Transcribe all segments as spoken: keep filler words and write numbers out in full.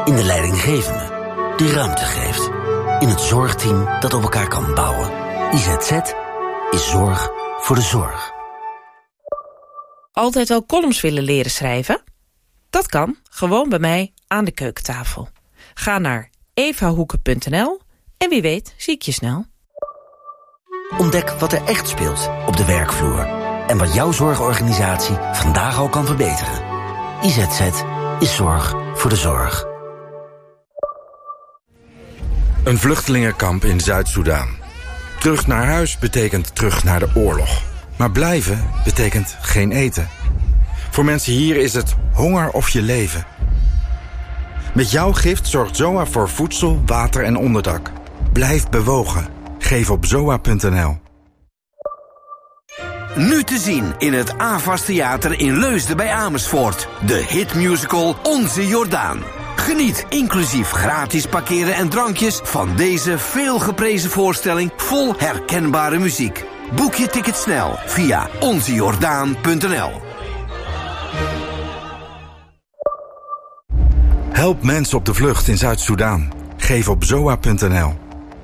In de leidinggevende die ruimte geeft. In het zorgteam dat op elkaar kan bouwen. I Z Z is zorg voor de zorg. Altijd al columns willen leren schrijven? Dat kan, gewoon bij mij aan de keukentafel. Ga naar evahoeken punt n l en wie weet zie ik je snel. Ontdek wat er echt speelt op de werkvloer. En wat jouw zorgorganisatie vandaag al kan verbeteren. I Z Z is zorg voor de zorg. Een vluchtelingenkamp in Zuid-Soedan. Terug naar huis betekent terug naar de oorlog. Maar blijven betekent geen eten. Voor mensen hier is het honger of je leven. Met jouw gift zorgt Z O A voor voedsel, water en onderdak. Blijf bewogen. Geef op zoa punt n l. Nu te zien in het AVAS Theater in Leusden bij Amersfoort. De hitmusical Onze Jordaan. Geniet inclusief gratis parkeren en drankjes van deze veelgeprezen voorstelling vol herkenbare muziek. Boek je ticket snel via onze jordaan punt n l. Help mensen op de vlucht in Zuid-Soedan. Geef op zoa punt n l.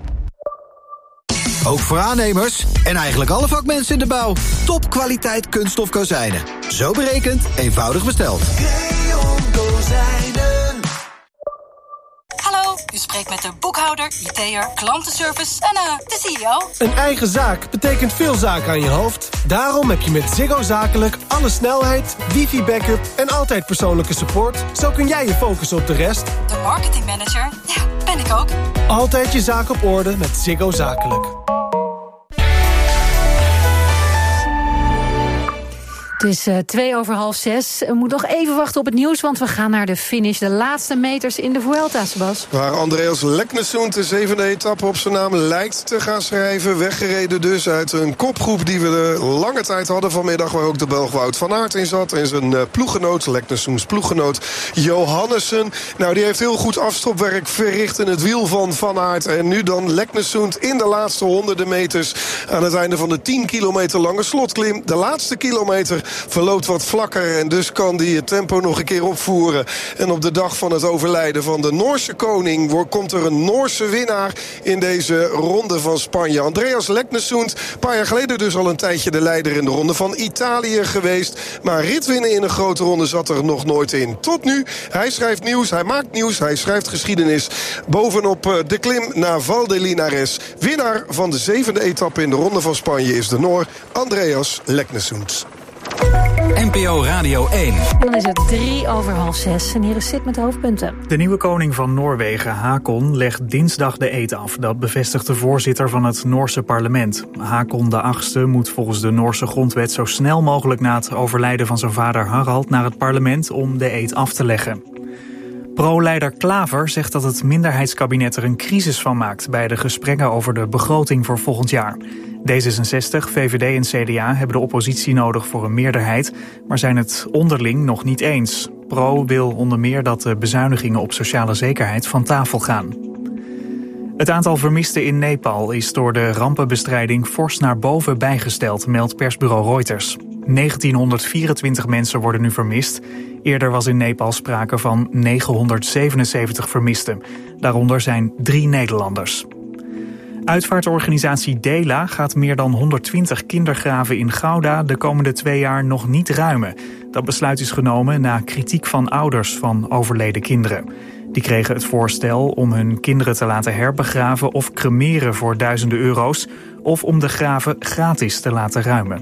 Ook voor aannemers en eigenlijk alle vakmensen in de bouw. Topkwaliteit kunststof kozijnen. Zo berekend, eenvoudig besteld. Creon Kozijnen. Hallo, u spreekt met de boekhouder, I T'er, klantenservice en uh, de C E O. Een eigen zaak betekent veel zaken aan je hoofd. Daarom heb je met Ziggo Zakelijk alle snelheid, wifi-backup en altijd persoonlijke support. Zo kun jij je focussen op de rest. De marketingmanager, ja, ben ik ook. Altijd je zaak op orde met Ziggo Zakelijk. Het is uh, twee over half zes. We moeten nog even wachten op het nieuws, want we gaan naar de finish. De laatste meters in de Vuelta, Sebas. Waar Andreas Leknesund de zevende etappe op zijn naam lijkt te gaan schrijven. Weggereden dus uit een kopgroep die we de lange tijd hadden vanmiddag. Waar ook de Belg Wout van Aert in zat. En zijn uh, ploeggenoot, Leknesunds ploeggenoot Johannessen. Nou, die heeft heel goed afstopwerk verricht in het wiel van Van Aert. En nu dan Leknesund in de laatste honderden meters. Aan het einde van de tien kilometer lange slotklim. De laatste kilometer verloopt wat vlakker en dus kan hij het tempo nog een keer opvoeren. En op de dag van het overlijden van de Noorse koning komt er een Noorse winnaar in deze ronde van Spanje. Andreas Leknesund, een paar jaar geleden dus al een tijdje de leider in de ronde van Italië geweest. Maar ritwinnen in een grote ronde zat er nog nooit in. Tot nu, hij schrijft nieuws, hij maakt nieuws, hij schrijft geschiedenis. Bovenop de klim naar Val de Linares. Winnaar van de zevende etappe in de ronde van Spanje is de Noor Andreas Leknesund. N P O Radio één. Dan is het drie over half zes en hier is Sid met de hoofdpunten. De nieuwe koning van Noorwegen, Hakon, legt dinsdag de eed af. Dat bevestigt de voorzitter van het Noorse parlement. Hakon de achtste moet volgens de Noorse grondwet zo snel mogelijk na het overlijden van zijn vader Harald naar het parlement om de eed af te leggen. Pro-leider Klaver zegt dat het minderheidskabinet er een crisis van maakt bij de gesprekken over de begroting voor volgend jaar. D zesenzestig, V V D en C D A hebben de oppositie nodig voor een meerderheid, maar zijn het onderling nog niet eens. Pro wil onder meer dat de bezuinigingen op sociale zekerheid van tafel gaan. Het aantal vermisten in Nepal is door de rampenbestrijding fors naar boven bijgesteld, meldt persbureau Reuters. negentienhonderdvierentwintig mensen worden nu vermist. Eerder was in Nepal sprake van negenhonderdzevenenzeventig vermisten. Daaronder zijn drie Nederlanders. Uitvaartorganisatie Dela gaat meer dan honderdtwintig kindergraven in Gouda de komende twee jaar nog niet ruimen. Dat besluit is genomen na kritiek van ouders van overleden kinderen. Die kregen het voorstel om hun kinderen te laten herbegraven of cremeren voor duizenden euro's, of om de graven gratis te laten ruimen.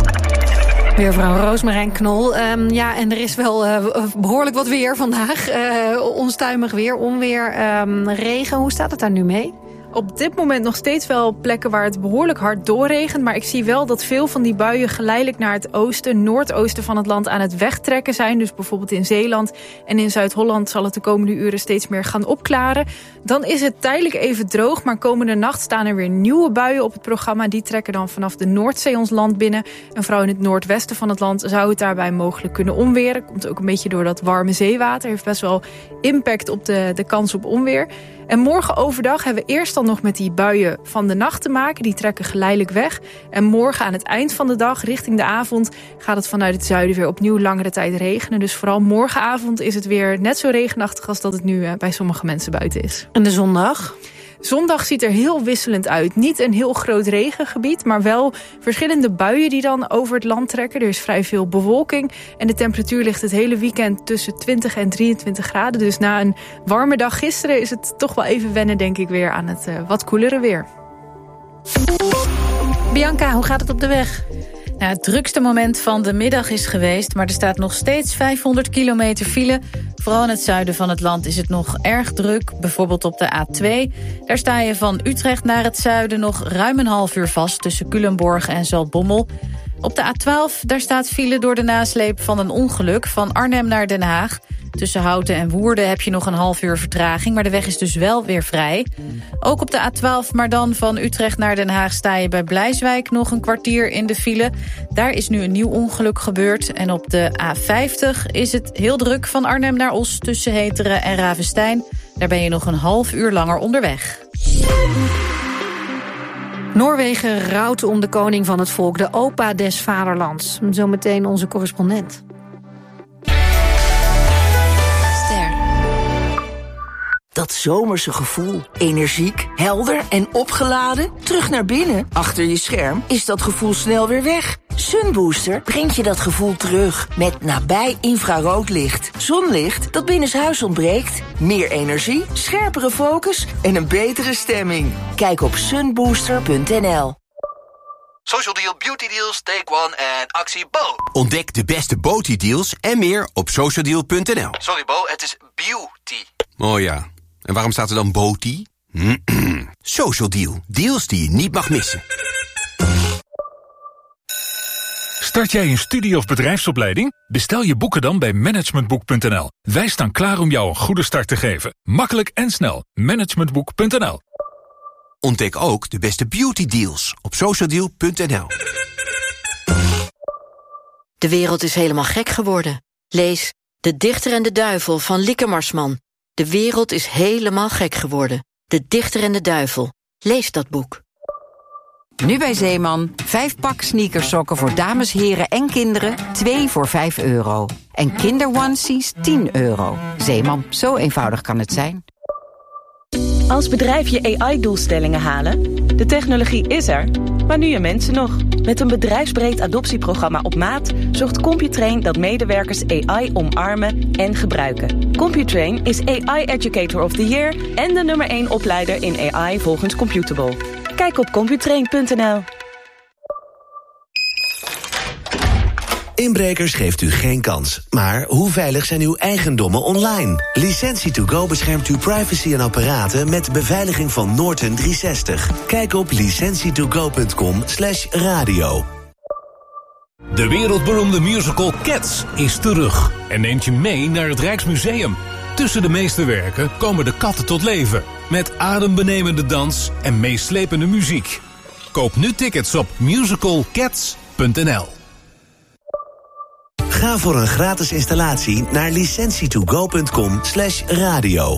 Weer mevrouw Roosmarijn Knol. Um, ja, en er is wel uh, behoorlijk wat weer vandaag. Uh, onstuimig weer, onweer, um, regen. Hoe staat het daar nu mee? Op dit moment nog steeds wel plekken waar het behoorlijk hard doorregent. Maar ik zie wel dat veel van die buien geleidelijk naar het oosten, noordoosten van het land aan het wegtrekken zijn. Dus bijvoorbeeld in Zeeland en in Zuid-Holland zal het de komende uren steeds meer gaan opklaren. Dan is het tijdelijk even droog, maar komende nacht staan er weer nieuwe buien op het programma. Die trekken dan vanaf de Noordzee ons land binnen. En vooral in het noordwesten van het land zou het daarbij mogelijk kunnen onweren. Komt ook een beetje door dat warme zeewater. Heeft best wel impact op de, de kans op onweer. En morgen overdag hebben we eerst dan meestal nog met die buien van de nacht te maken. Die trekken geleidelijk weg. En morgen aan het eind van de dag, richting de avond, gaat het vanuit het zuiden weer opnieuw langere tijd regenen. Dus vooral morgenavond is het weer net zo regenachtig als dat het nu bij sommige mensen buiten is. En de zondag? Zondag ziet er heel wisselend uit. Niet een heel groot regengebied, maar wel verschillende buien die dan over het land trekken. Er is vrij veel bewolking en de temperatuur ligt het hele weekend tussen twintig en drieëntwintig graden. Dus na een warme dag gisteren is het toch wel even wennen, denk ik, weer aan het uh, wat koelere weer. Bianca, hoe gaat het op de weg? Nou, het drukste moment van de middag is geweest, maar er staat nog steeds vijfhonderd kilometer file. Vooral in het zuiden van het land is het nog erg druk. Bijvoorbeeld op de A twee. Daar sta je van Utrecht naar het zuiden nog ruim een half uur vast tussen Culemborg en Zaltbommel. Op de A twaalf, daar staat file door de nasleep van een ongeluk van Arnhem naar Den Haag. Tussen Houten en Woerden heb je nog een half uur vertraging, maar de weg is dus wel weer vrij. Ook op de A twaalf, maar dan van Utrecht naar Den Haag sta je bij Blijswijk nog een kwartier in de file. Daar is nu een nieuw ongeluk gebeurd. En op de A vijftig is het heel druk van Arnhem naar Os tussen Heteren en Ravestein. Daar ben je nog een half uur langer onderweg. Noorwegen rouwt om de koning van het volk, de opa des vaderlands. Zometeen onze correspondent. Dat zomerse gevoel. Energiek, helder en opgeladen. Terug naar binnen. Achter je scherm is dat gevoel snel weer weg. Sunbooster brengt je dat gevoel terug. Met nabij infraroodlicht. Zonlicht dat binnenshuis ontbreekt. Meer energie, scherpere focus en een betere stemming. Kijk op sunbooster punt n l. Social Deal, Beauty Deals, Take One en actie Bo. Ontdek de beste beauty deals en meer op social deal punt n l. Sorry Bo, het is beauty. Oh ja, en waarom staat er dan beauty? Social Deal, deals die je niet mag missen. Start jij een studie- of bedrijfsopleiding? Bestel je boeken dan bij managementboek punt n l. Wij staan klaar om jou een goede start te geven. Makkelijk en snel. managementboek punt n l. Ontdek ook de beste beauty deals op social deal punt n l. De wereld is helemaal gek geworden. Lees De Dichter en de Duivel van Lieke Marsman. De wereld is helemaal gek geworden. De Dichter en de Duivel. Lees dat boek. Nu bij Zeeman. Vijf pak sneakersokken voor dames, heren en kinderen. Twee voor vijf euro. En kinderonesies tien euro. Zeeman, zo eenvoudig kan het zijn. Als bedrijf je A I-doelstellingen halen? De technologie is er, maar nu je mensen nog. Met een bedrijfsbreed adoptieprogramma op maat zorgt Computrain dat medewerkers A I omarmen en gebruiken. Computrain is A I Educator of the Year en de nummer één opleider in A I volgens Computable. Kijk op computrain punt n l. Inbrekers geeft u geen kans. Maar hoe veilig zijn uw eigendommen online? Licentie to go beschermt uw privacy en apparaten met beveiliging van Norton driehonderdzestig. Kijk op licentie to go punt com slash radio. De wereldberoemde musical Cats is terug en neemt je mee naar het Rijksmuseum. Tussen de meesterwerken komen de katten tot leven, met adembenemende dans en meeslepende muziek. Koop nu tickets op musical cats punt n l. Ga voor een gratis installatie naar licentie to go punt com slash radio.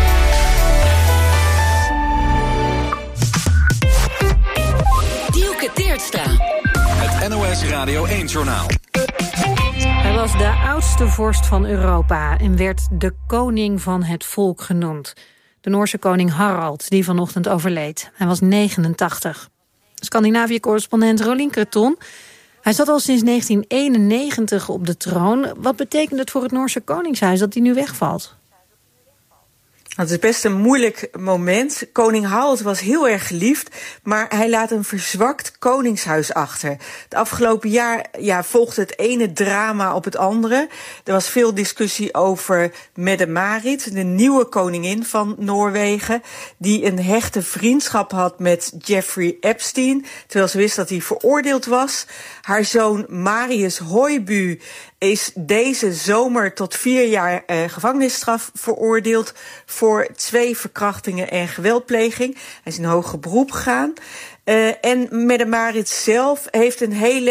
Dielke Teertstra. Het N O S Radio één-journaal. Hij was de oudste vorst van Europa en werd de koning van het volk genoemd. De Noorse koning Harald, die vanochtend overleed. Hij was negenentachtig. Scandinavië-correspondent Rolien Kreton. Hij zat al sinds negentien eenennegentig op de troon. Wat betekent het voor het Noorse koningshuis dat hij nu wegvalt? Het is best een moeilijk moment. Koning Harald was heel erg geliefd, maar hij laat een verzwakt koningshuis achter. Het afgelopen jaar ja, volgde het ene drama op het andere. Er was veel discussie over Mette-Marit, de nieuwe koningin van Noorwegen, die een hechte vriendschap had met Jeffrey Epstein, terwijl ze wist dat hij veroordeeld was. Haar zoon Marius Højby is deze zomer tot vier jaar eh, gevangenisstraf veroordeeld voor twee verkrachtingen en geweldpleging. Hij is in hoger beroep gegaan. Uh, en Mette-Marit zelf heeft een hele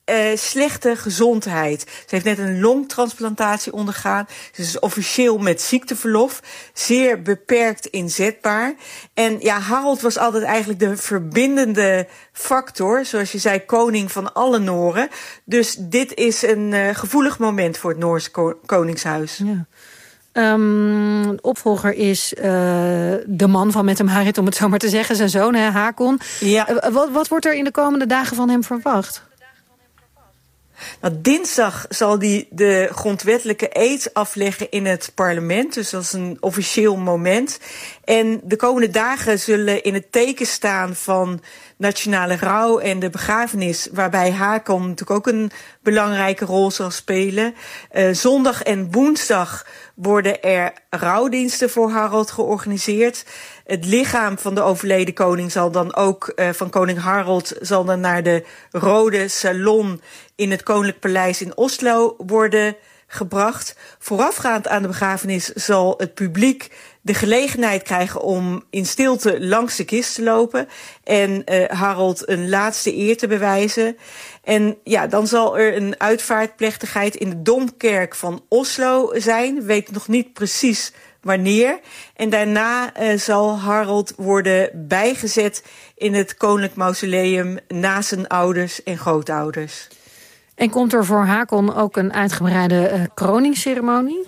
uh, slechte gezondheid. Ze heeft net een longtransplantatie ondergaan. Ze is officieel met ziekteverlof. Zeer beperkt inzetbaar. En ja, Harold was altijd eigenlijk de verbindende factor. Zoals je zei, koning van alle Nooren. Dus dit is een uh, gevoelig moment voor het Noorse ko- koningshuis. Ja. Um, opvolger is uh, de man van Mette Marit, om het zo maar te zeggen, zijn zoon, hè, Haakon. Ja. Uh, wat, wat wordt er in de komende dagen van hem verwacht? Nou, dinsdag zal hij de grondwettelijke eed afleggen in het parlement. Dus dat is een officieel moment. En de komende dagen zullen in het teken staan van nationale rouw en de begrafenis, waarbij Haakon natuurlijk ook een belangrijke rol zal spelen. Uh, zondag en woensdag worden er rouwdiensten voor Harold georganiseerd. Het lichaam van de overleden koning zal dan ook, uh, van koning Harold, zal dan naar de Rode Salon in het Koninklijk Paleis in Oslo worden gebracht. Voorafgaand aan de begrafenis zal het publiek de gelegenheid krijgen om in stilte langs de kist te lopen en uh, Harold een laatste eer te bewijzen. En ja, dan zal er een uitvaartplechtigheid in de Domkerk van Oslo zijn. We weten nog niet precies wanneer. En daarna uh, zal Harold worden bijgezet in het Koninklijk Mausoleum naast zijn ouders en grootouders. En komt er voor Haakon ook een uitgebreide uh, kroningsceremonie?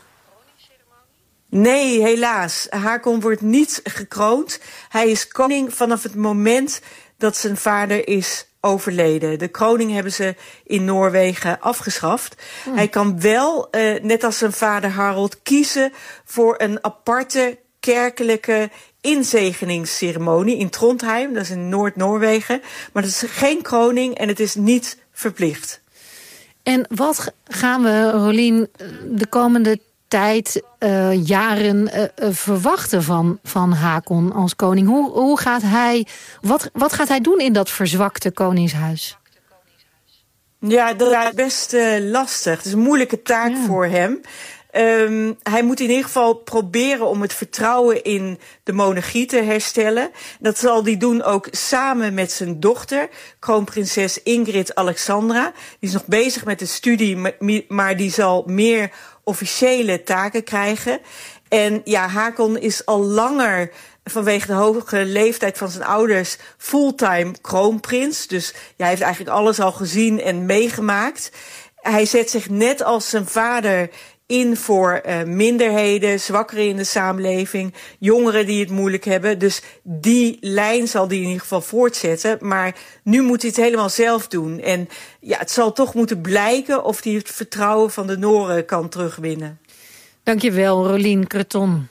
Nee, helaas. Haakon wordt niet gekroond. Hij is koning vanaf het moment dat zijn vader is overleden. De kroning hebben ze in Noorwegen afgeschaft. Hmm. Hij kan wel, uh, net als zijn vader Harold, kiezen voor een aparte kerkelijke inzegeningsceremonie in Trondheim. Dat is in Noord-Noorwegen. Maar dat is geen kroning en het is niet verplicht. En wat gaan we, Rolien, de komende tijd, uh, jaren uh, uh, verwachten van, van Haakon als koning? Hoe, hoe gaat hij, wat, wat gaat hij doen in dat verzwakte koningshuis? Ja, dat is best uh, lastig. Het is een moeilijke taak ja. voor hem. Um, hij moet in ieder geval proberen om het vertrouwen in de monarchie te herstellen. Dat zal hij doen ook samen met zijn dochter, kroonprinses Ingrid Alexandra. Die is nog bezig met de studie, maar die zal meer officiële taken krijgen. En ja, Haakon is al langer vanwege de hoge leeftijd van zijn ouders fulltime kroonprins. Dus ja, hij heeft eigenlijk alles al gezien en meegemaakt. Hij zet zich net als zijn vader in voor uh, minderheden, zwakkeren in de samenleving, jongeren die het moeilijk hebben. Dus die lijn zal hij in ieder geval voortzetten. Maar nu moet hij het helemaal zelf doen. En ja, het zal toch moeten blijken of hij het vertrouwen van de Noren kan terugwinnen. Dankjewel, Rolien Creton.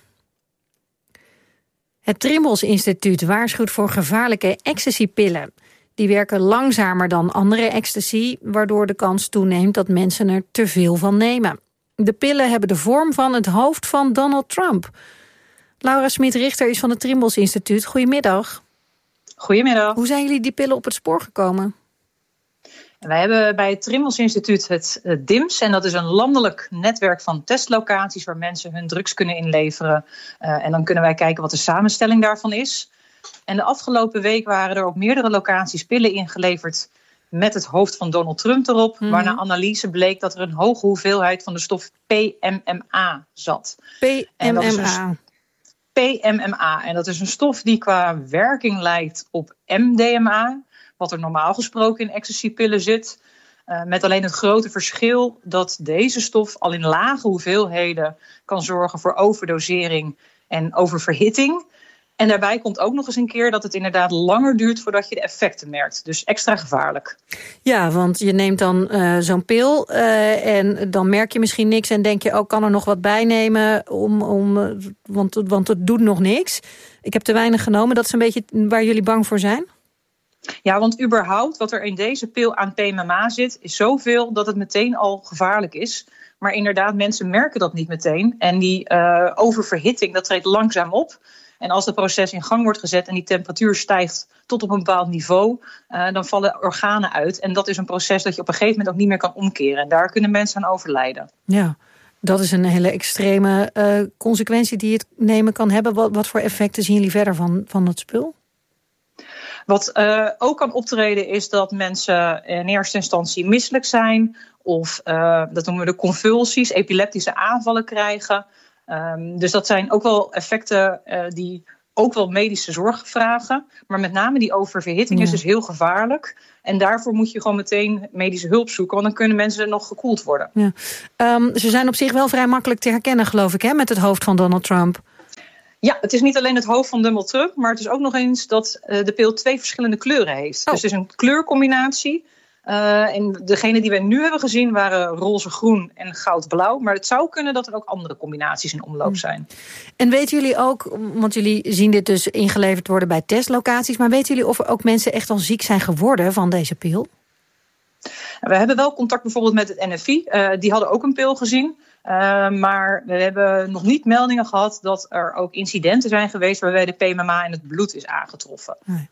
Het Trimbos Instituut waarschuwt voor gevaarlijke ecstasypillen. Die werken langzamer dan andere ecstasy, waardoor de kans toeneemt dat mensen er te veel van nemen. De pillen hebben de vorm van het hoofd van Donald Trump. Laura Smit-Richter is van het Trimbos Instituut. Goedemiddag. Goedemiddag. Hoe zijn jullie die pillen op het spoor gekomen? Wij hebben bij het Trimbos Instituut het uh, D I M S. En dat is een landelijk netwerk van testlocaties waar mensen hun drugs kunnen inleveren. Uh, en dan kunnen wij kijken wat de samenstelling daarvan is. En de afgelopen week waren er op meerdere locaties pillen ingeleverd met het hoofd van Donald Trump erop. Mm-hmm. Waarna analyse bleek dat er een hoge hoeveelheid van de stof P M M A zat. P M M A. P M M A. En dat is een stof die qua werking lijkt op M D M A. Wat er normaal gesproken in ecstasypillen zit. Uh, met alleen het grote verschil dat deze stof al in lage hoeveelheden kan zorgen voor overdosering en oververhitting. En daarbij komt ook nog eens een keer dat het inderdaad langer duurt voordat je de effecten merkt. Dus extra gevaarlijk. Ja, want je neemt dan uh, zo'n pil uh, en dan merk je misschien niks en denk je, oh, kan er nog wat bij nemen, om, om, uh, want, want het doet nog niks. Ik heb te weinig genomen. Dat is een beetje waar jullie bang voor zijn? Ja, want überhaupt wat er in deze pil aan P M M A zit, is zoveel dat het meteen al gevaarlijk is. Maar inderdaad, mensen merken dat niet meteen. En die uh, oververhitting, dat treedt langzaam op. En als het proces in gang wordt gezet en die temperatuur stijgt tot op een bepaald niveau, uh, dan vallen organen uit. En dat is een proces dat je op een gegeven moment ook niet meer kan omkeren. En daar kunnen mensen aan overlijden. Ja, dat is een hele extreme uh, consequentie die het nemen kan hebben. Wat, wat voor effecten zien jullie verder van, van het spul? Wat uh, ook kan optreden is dat mensen in eerste instantie misselijk zijn. Of uh, dat noemen we de convulsies, epileptische aanvallen krijgen. Um, dus dat zijn ook wel effecten uh, die ook wel medische zorg vragen. Maar met name die oververhitting ja. is dus heel gevaarlijk. En daarvoor moet je gewoon meteen medische hulp zoeken. Want dan kunnen mensen nog gekoeld worden. Ja. Um, ze zijn op zich wel vrij makkelijk te herkennen, geloof ik, hè, met het hoofd van Donald Trump. Ja, het is niet alleen het hoofd van Donald Trump, maar het is ook nog eens dat uh, de pil twee verschillende kleuren heeft. Oh. Dus het is een kleurcombinatie. Uh, en degene die wij nu hebben gezien waren roze-groen en goud-blauw. Maar het zou kunnen dat er ook andere combinaties in omloop zijn. En weten jullie ook, want jullie zien dit dus ingeleverd worden bij testlocaties, maar weten jullie of er ook mensen echt al ziek zijn geworden van deze pil? We hebben wel contact bijvoorbeeld met het N F I. Uh, die hadden ook een pil gezien. Uh, maar we hebben nog niet meldingen gehad dat er ook incidenten zijn geweest waarbij de P M M A in het bloed is aangetroffen. Nee.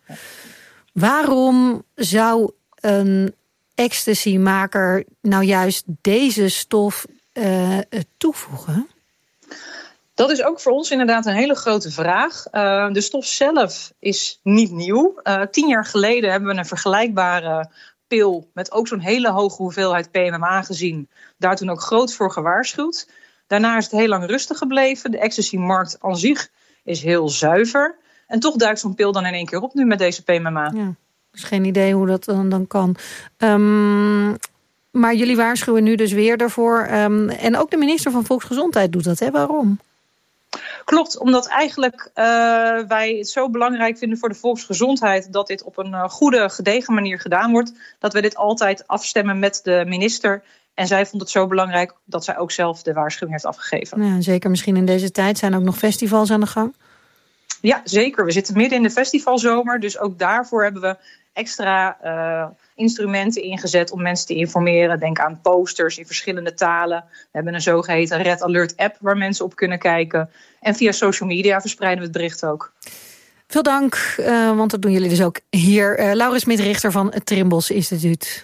Waarom zou een ecstasy-maker nou juist deze stof uh, toevoegen? Dat is ook voor ons inderdaad een hele grote vraag. Uh, de stof zelf is niet nieuw. Uh, tien jaar geleden hebben we een vergelijkbare pil met ook zo'n hele hoge hoeveelheid P M M A gezien. Daar toen ook groot voor gewaarschuwd. Daarna is het heel lang rustig gebleven. De ecstasy-markt aan zich is heel zuiver. En toch duikt zo'n pil dan in één keer op nu met deze P M M A. Ja. Dus geen idee hoe dat dan, dan kan. Um, maar jullie waarschuwen nu dus weer daarvoor. Um, en ook de minister van Volksgezondheid doet dat, hè? Waarom? Klopt, omdat eigenlijk uh, wij het zo belangrijk vinden voor de volksgezondheid dat dit op een uh, goede, gedegen manier gedaan wordt. Dat we dit altijd afstemmen met de minister. En zij vond het zo belangrijk dat zij ook zelf de waarschuwing heeft afgegeven. Ja, zeker misschien in deze tijd zijn ook nog festivals aan de gang. Ja, zeker. We zitten midden in de festivalzomer. Dus ook daarvoor hebben we extra uh, instrumenten ingezet om mensen te informeren. Denk aan posters in verschillende talen. We hebben een zogeheten Red Alert app waar mensen op kunnen kijken. En via social media verspreiden we het bericht ook. Veel dank, uh, want dat doen jullie dus ook hier. Uh, Laurens Smit-Richter van het Trimbos Instituut.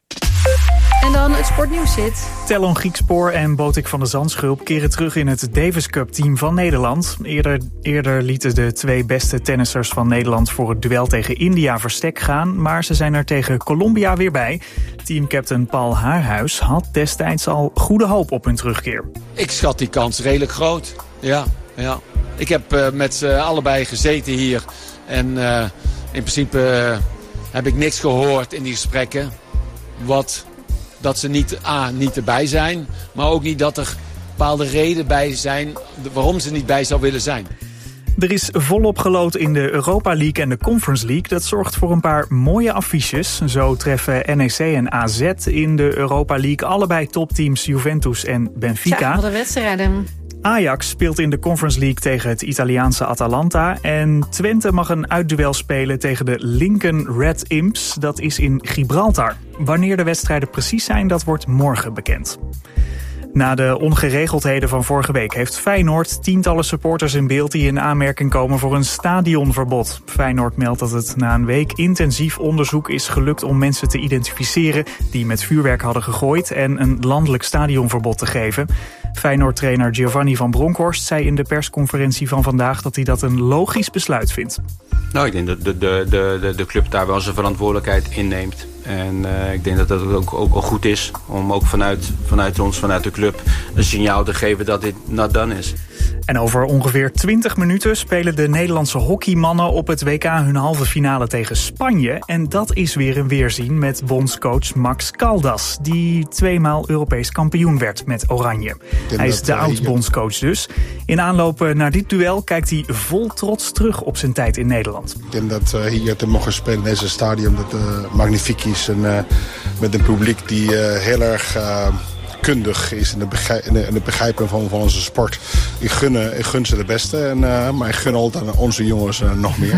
En dan het sportnieuws zit. Telon Griekspoor en Botik van de Zandschulp keren terug in het Davis Cup team van Nederland. Eerder, eerder lieten de twee beste tennissers van Nederland voor het duel tegen India verstek gaan. Maar ze zijn er tegen Colombia weer bij. Teamcaptain Paul Haarhuis had destijds al goede hoop op hun terugkeer. Ik schat die kans redelijk groot. Ja, ja. Ik heb uh, met ze allebei gezeten hier. En uh, in principe uh, heb ik niks gehoord in die gesprekken. Wat... Dat ze niet, A, niet erbij zijn, maar ook niet dat er bepaalde redenen bij zijn waarom ze niet bij zou willen zijn. Er is volop geloot in de Europa League en de Conference League. Dat zorgt voor een paar mooie affiches. Zo treffen N E C en A Z in de Europa League allebei topteams Juventus en Benfica. Ja, wat een wedstrijden. Ajax speelt in de Conference League tegen het Italiaanse Atalanta. En Twente mag een uitduel spelen tegen de Lincoln Red Imps. Dat is in Gibraltar. Wanneer de wedstrijden precies zijn, dat wordt morgen bekend. Na de ongeregeldheden van vorige week heeft Feyenoord tientallen supporters in beeld die in aanmerking komen voor een stadionverbod. Feyenoord meldt dat het na een week intensief onderzoek is gelukt om mensen te identificeren die met vuurwerk hadden gegooid en een landelijk stadionverbod te geven. Feyenoord-trainer Giovanni van Bronckhorst zei in de persconferentie van vandaag dat hij dat een logisch besluit vindt. Nou, ik denk dat de, de, de, de club daar wel zijn verantwoordelijkheid inneemt. En uh, ik denk dat dat ook, ook, ook goed is om ook vanuit, vanuit ons, vanuit de club, een signaal te geven dat dit not done is. En over ongeveer twintig minuten spelen de Nederlandse hockeymannen op het W K hun halve finale tegen Spanje. En dat is weer een weerzien met bondscoach Max Caldas, die tweemaal Europees kampioen werd met Oranje. Hij is de oud-bondscoach dus. In aanloop naar dit duel kijkt hij vol trots terug op zijn tijd in Nederland. Ik denk dat uh, hier te mogen spelen in deze stadion dat uh, magnifiek is. En uh, met een publiek die uh, heel erg... Uh, kundig is in het begrijpen, begrijpen van, van onze sport. Ik gun, ik gun ze de beste, en, uh, maar ik gun altijd aan onze jongens uh, nog meer.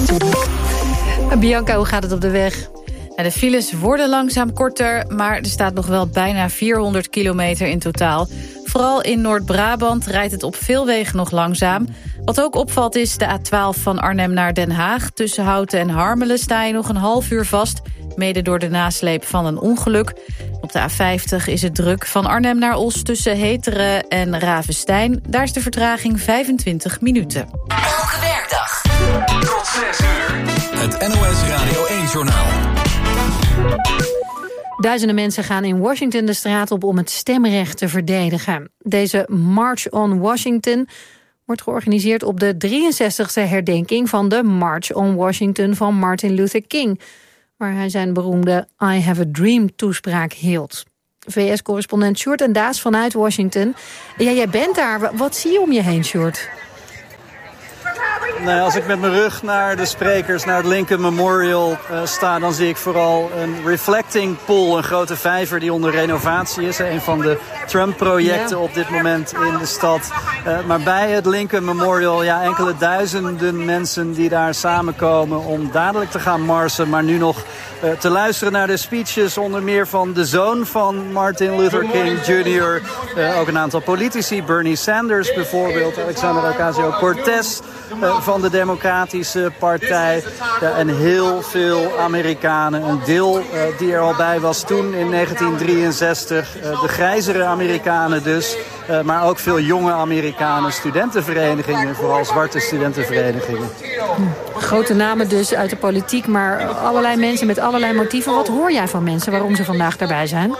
Bianca, hoe gaat het op de weg? De files worden langzaam korter, maar er staat nog wel bijna vierhonderd kilometer in totaal. Vooral in Noord-Brabant rijdt het op veel wegen nog langzaam. Wat ook opvalt is de A twaalf van Arnhem naar Den Haag. Tussen Houten en Harmelen sta je nog een half uur vast, mede door de nasleep van een ongeluk. Op de A vijftig is het druk van Arnhem naar Os tussen Heteren en Ravenstein. Daar is de vertraging vijfentwintig minuten. Elke werkdag tot zes uur. Het N O S Radio één-journaal. Duizenden mensen gaan in Washington de straat op om het stemrecht te verdedigen. Deze March on Washington wordt georganiseerd op de drieënzestigste herdenking van de March on Washington van Martin Luther King, waar hij zijn beroemde I Have a Dream toespraak hield. V S-correspondent Sjoerd en Daas vanuit Washington. Ja, jij bent daar. Wat zie je om je heen, Sjoerd? Nou, als ik met mijn rug naar de sprekers, naar het Lincoln Memorial uh, sta, dan zie ik vooral een reflecting pool, een grote vijver die onder renovatie is. Een van de Trump-projecten ja. op dit moment in de stad. Uh, maar bij het Lincoln Memorial, ja, enkele duizenden mensen die daar samenkomen om dadelijk te gaan marsen, maar nu nog uh, te luisteren naar de speeches, onder meer van de zoon van Martin Luther King junior Uh, ook een aantal politici, Bernie Sanders bijvoorbeeld, Alexandria Ocasio-Cortez uh, van de Democratische Partij. Ja, en heel veel Amerikanen. Een deel uh, die er al bij was toen in negentien drieënzestig. Uh, de grijzere Amerikanen dus. Uh, maar ook veel jonge Amerikanen. Studentenverenigingen, vooral zwarte studentenverenigingen. Hm. Grote namen dus uit de politiek, maar allerlei mensen met allerlei motieven. Wat hoor jij van mensen waarom ze vandaag daarbij zijn?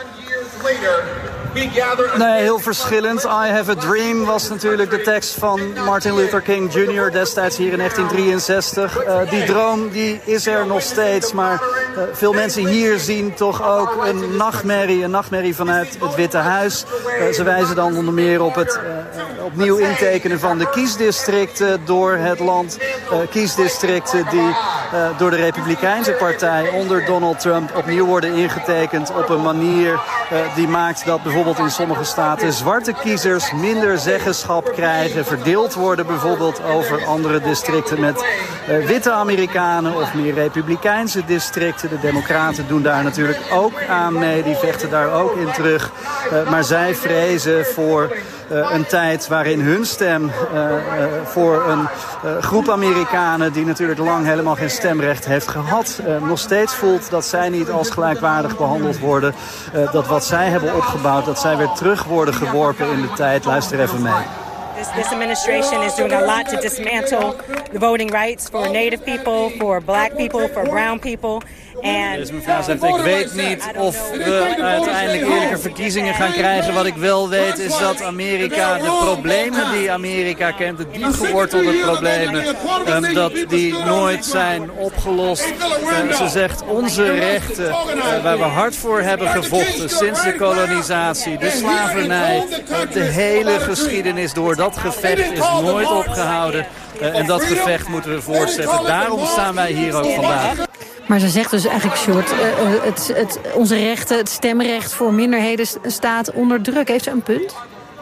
Nee, heel verschillend. I Have a Dream was natuurlijk de tekst van Martin Luther King junior destijds hier in negentien drieënzestig. Uh, die droom die is er nog steeds, maar uh, veel mensen hier zien toch ook een nachtmerrie, een nachtmerrie vanuit het Witte Huis. Uh, ze wijzen dan onder meer op het uh, opnieuw intekenen van de kiesdistricten door het land. Uh, kiesdistricten die uh, door de Republikeinse Partij onder Donald Trump opnieuw worden ingetekend op een manier uh, die maakt dat bijvoorbeeld in sommige staten zwarte kiezers minder zeggenschap krijgen, verdeeld worden bijvoorbeeld over andere districten met uh, witte Amerikanen of meer republikeinse districten. De Democraten doen daar natuurlijk ook aan mee, die vechten daar ook in terug. Uh, maar zij vrezen voor uh, een tijd waarin hun stem uh, uh, voor een uh, groep Amerikanen die natuurlijk lang helemaal geen stemrecht heeft gehad, uh, nog steeds voelt dat zij niet als gelijkwaardig behandeld worden. Uh, dat wat zij hebben opgebouwd, dat zij weer terug worden geworpen in de tijd. Luister even mee. This, this administration is doing a lot to dismantle the voting rights for Native people, for black people, for brown people. Dus mevrouw zegt, ik weet niet of we uiteindelijk eerlijke verkiezingen gaan krijgen. Wat ik wel weet is dat Amerika, de problemen die Amerika kent, de diep gewortelde problemen, um, dat die nooit zijn opgelost. Uh, ze zegt, onze rechten, uh, waar we hard voor hebben gevochten sinds de kolonisatie, de slavernij, uh, de hele geschiedenis door dat gevecht is nooit opgehouden. Uh, en dat gevecht moeten we voortzetten. Daarom staan wij hier ook vandaag. Maar ze zegt dus eigenlijk, Sjoerd, uh, het, het, onze rechten, het stemrecht voor minderheden staat onder druk. Heeft ze een punt?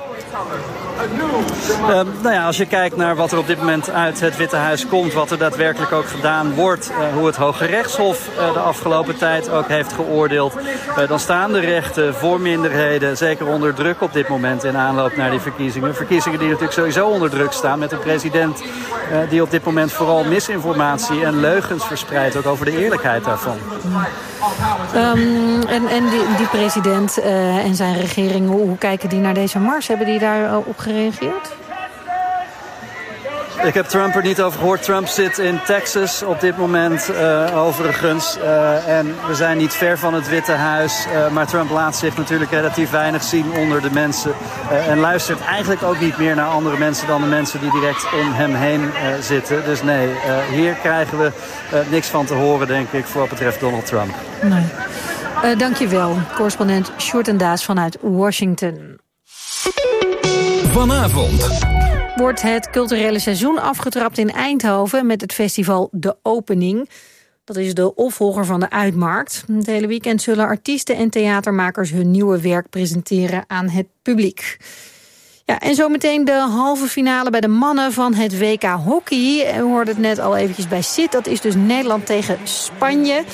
Uh, nou ja, als je kijkt naar wat er op dit moment uit het Witte Huis komt, wat er daadwerkelijk ook gedaan wordt, uh, hoe het Hoge Rechtshof uh, de afgelopen tijd ook heeft geoordeeld, uh, dan staan de rechten voor minderheden zeker onder druk op dit moment in aanloop naar die verkiezingen. Verkiezingen die natuurlijk sowieso onder druk staan met een president uh, die op dit moment vooral misinformatie en leugens verspreidt, ook over de eerlijkheid daarvan. Um, en en die, die president uh, en zijn regering, hoe, hoe kijken die naar deze mars? Hebben die daar uh, op gereageerd? Ik heb Trump er niet over gehoord. Trump zit in Texas op dit moment uh, overigens. Uh, en we zijn niet ver van het Witte Huis. Uh, maar Trump laat zich natuurlijk relatief weinig zien onder de mensen. Uh, en luistert eigenlijk ook niet meer naar andere mensen dan de mensen die direct om hem heen uh, zitten. Dus nee, uh, hier krijgen we uh, niks van te horen, denk ik, voor wat betreft Donald Trump. Nee. Uh, Dank je wel, correspondent Sjoerd en Daas vanuit Washington. Vanavond wordt het culturele seizoen afgetrapt in Eindhoven met het festival De Opening. Dat is de opvolger van de Uitmarkt. Het hele weekend zullen artiesten en theatermakers hun nieuwe werk presenteren aan het publiek. Ja, en zometeen de halve finale bij de mannen van het W K Hockey. We hoorden het net al eventjes bij Sid. Dat is dus Nederland tegen Spanje.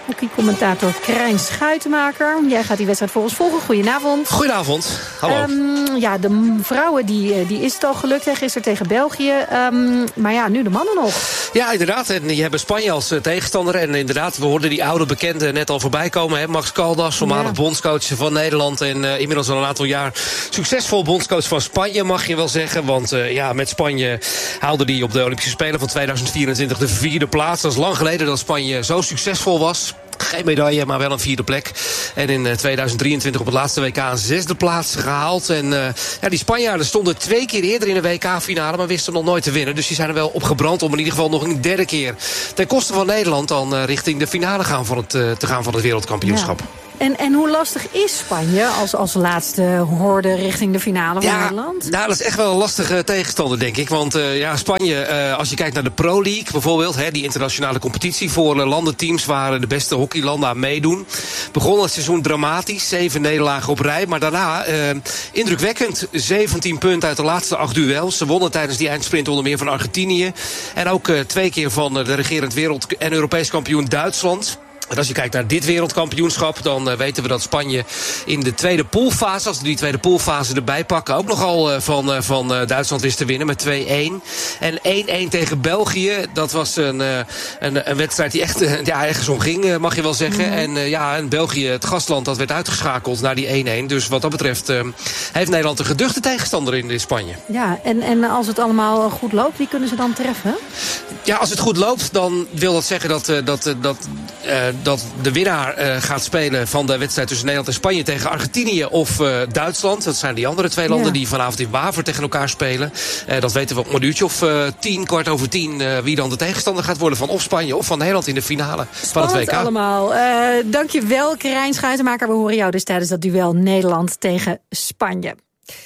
Hockeycommentator Krijn Schuitenmaker. Jij gaat die wedstrijd voor ons volgen. Goedenavond. Goedenavond. Hallo. Um, ja, de vrouwen die, die is het al gelukt. Hè, gisteren tegen België. Um, maar ja, nu de mannen nog. Ja, inderdaad. En je hebt Spanje als uh, tegenstander. En inderdaad, we hoorden die oude bekende net al voorbij komen. Hè? Max Caldas, voormalig ja. bondscoach van Nederland. En uh, inmiddels al een aantal jaar succesvol bondscoach van Spanje, mag je wel zeggen. Want uh, ja, met Spanje haalde hij op de Olympische Spelen van tweeduizend vierentwintig de vierde plaats. Dat is lang geleden dat Spanje zo succesvol was. Geen medaille, maar wel een vierde plek. En in tweeduizend drieëntwintig op het laatste W K een zesde plaats gehaald. En uh, ja, die Spanjaarden stonden twee keer eerder in de W K-finale, maar wisten nog nooit te winnen. Dus die zijn er wel op gebrand om in ieder geval nog een derde keer ten koste van Nederland dan uh, richting de finale gaan van het, uh, te gaan van het wereldkampioenschap. Ja. En, en hoe lastig is Spanje als, als laatste horde richting de finale van ja, Nederland? Nou, dat is echt wel een lastige tegenstander, denk ik. Want uh, ja, Spanje, uh, als je kijkt naar de Pro League bijvoorbeeld, hè, die internationale competitie voor uh, landenteams waar de beste hockeylanden aan meedoen, begon het seizoen dramatisch. Zeven nederlagen op rij. Maar daarna uh, indrukwekkend zeventien punten uit de laatste acht duels. Ze wonnen tijdens die eindsprint onder meer van Argentinië. En ook uh, twee keer van uh, de regerend wereld- en Europees kampioen Duitsland. En als je kijkt naar dit wereldkampioenschap, dan uh, weten we dat Spanje in de tweede poolfase, als we die tweede poolfase erbij pakken, ook nogal uh, van, uh, van uh, Duitsland wist te winnen met twee-één. En één-één tegen België, dat was een, uh, een, een wedstrijd die echt uh, ja, ergens om ging, uh, mag je wel zeggen. Mm-hmm. En uh, ja, en België, het gastland, dat werd uitgeschakeld naar die één-één. Dus wat dat betreft uh, heeft Nederland een geduchte tegenstander in, in Spanje. Ja, en, en als het allemaal goed loopt, wie kunnen ze dan treffen? Ja, als het goed loopt, dan wil dat zeggen dat, uh, dat, uh, dat uh, dat de winnaar uh, gaat spelen van de wedstrijd tussen Nederland en Spanje tegen Argentinië of uh, Duitsland. Dat zijn die andere twee landen ja. die vanavond in Waver tegen elkaar spelen. Uh, dat weten we om een uurtje of uh, tien, kwart over tien, uh, wie dan de tegenstander gaat worden van of Spanje of van Nederland in de finale Spannend van het W K. Allemaal. Uh, dankjewel, Krijn Schuitenmaker. We horen jou dus tijdens dat duel Nederland tegen Spanje.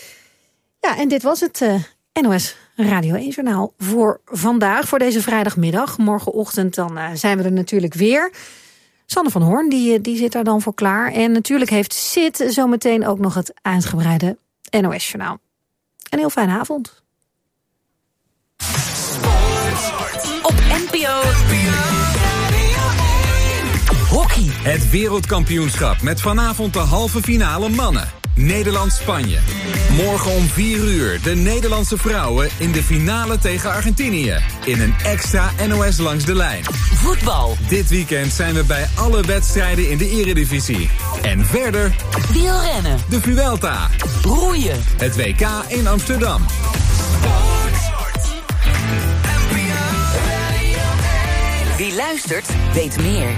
Ja, en dit was het uh, N O S Radio één-journaal voor vandaag, voor deze vrijdagmiddag. Morgenochtend dan uh, zijn we er natuurlijk weer. Sanne van Hoorn, die, die zit daar dan voor klaar. En natuurlijk heeft Sid zometeen ook nog het uitgebreide N O S-journaal. Een heel fijne avond. Op N P O. Hockey. Het wereldkampioenschap met vanavond de halve finale mannen. Nederland-Spanje. Morgen om vier uur de Nederlandse vrouwen in de finale tegen Argentinië. In een extra N O S langs de lijn. Voetbal. Dit weekend zijn we bij alle wedstrijden in de Eredivisie. En verder... wielrennen. De Vuelta. Roeien. Het W K in Amsterdam. Wie luistert, weet meer.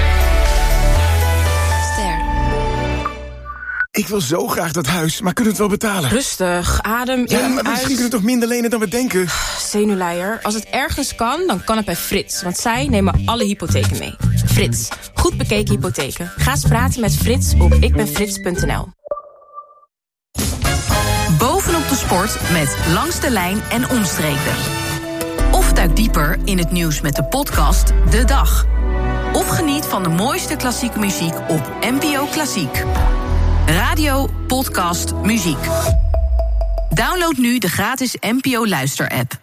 Ik wil zo graag dat huis, maar kunnen we het wel betalen? Rustig, adem in, ja, maar misschien uit. kunnen we toch minder lenen dan we denken? Zenuwleier. Als het ergens kan, dan kan het bij Frits. Want zij nemen alle hypotheken mee. Frits, goed bekeken hypotheken. Ga eens praten met Frits op ikbenfrits punt n l. Bovenop de sport met Langs de Lijn en Omstreken. Of duik dieper in het nieuws met de podcast De Dag. Of geniet van de mooiste klassieke muziek op N P O Klassiek. Radio, podcast, muziek. Download nu de gratis N P O Luister-app.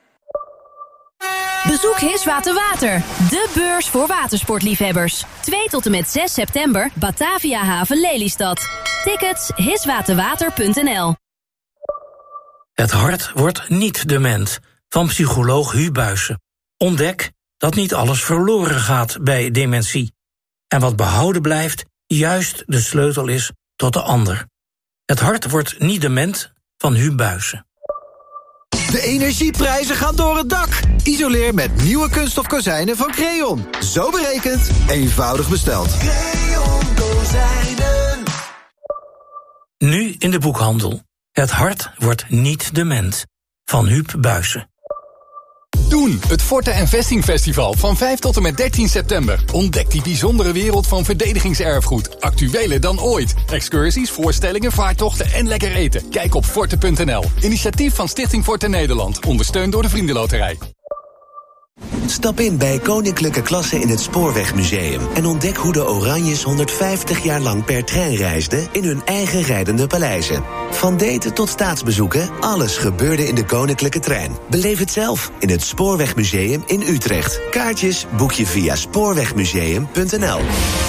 Bezoek Hiswater Water, de beurs voor watersportliefhebbers. twee tot en met zes september, Batavia Haven Lelystad. Tickets hiswaterwater punt n l. Het hart wordt niet dement, van psycholoog Hu Buijsen. Ontdek dat niet alles verloren gaat bij dementie. En wat behouden blijft, juist de sleutel is tot de ander. Het hart wordt niet dement, van Hu Buijsen. De energieprijzen gaan door het dak. Isoleer met nieuwe kunststof kozijnen van Creon. Zo berekend, eenvoudig besteld. Creon kozijnen. Nu in de boekhandel. Het hart wordt niet dement, van Huub Buijsen. Doen, het Forte en Vesting Festival van vijf tot en met dertien september. Ontdek die bijzondere wereld van verdedigingserfgoed. Actueler dan ooit. Excursies, voorstellingen, vaartochten en lekker eten. Kijk op forte punt n l. Initiatief van Stichting Forte Nederland. Ondersteund door de Vriendenloterij. Stap in bij Koninklijke Klasse in het Spoorwegmuseum en ontdek hoe de Oranjes honderdvijftig jaar lang per trein reisden in hun eigen rijdende paleizen. Van daten tot staatsbezoeken, alles gebeurde in de Koninklijke Trein. Beleef het zelf in het Spoorwegmuseum in Utrecht. Kaartjes boek je via spoorwegmuseum punt n l.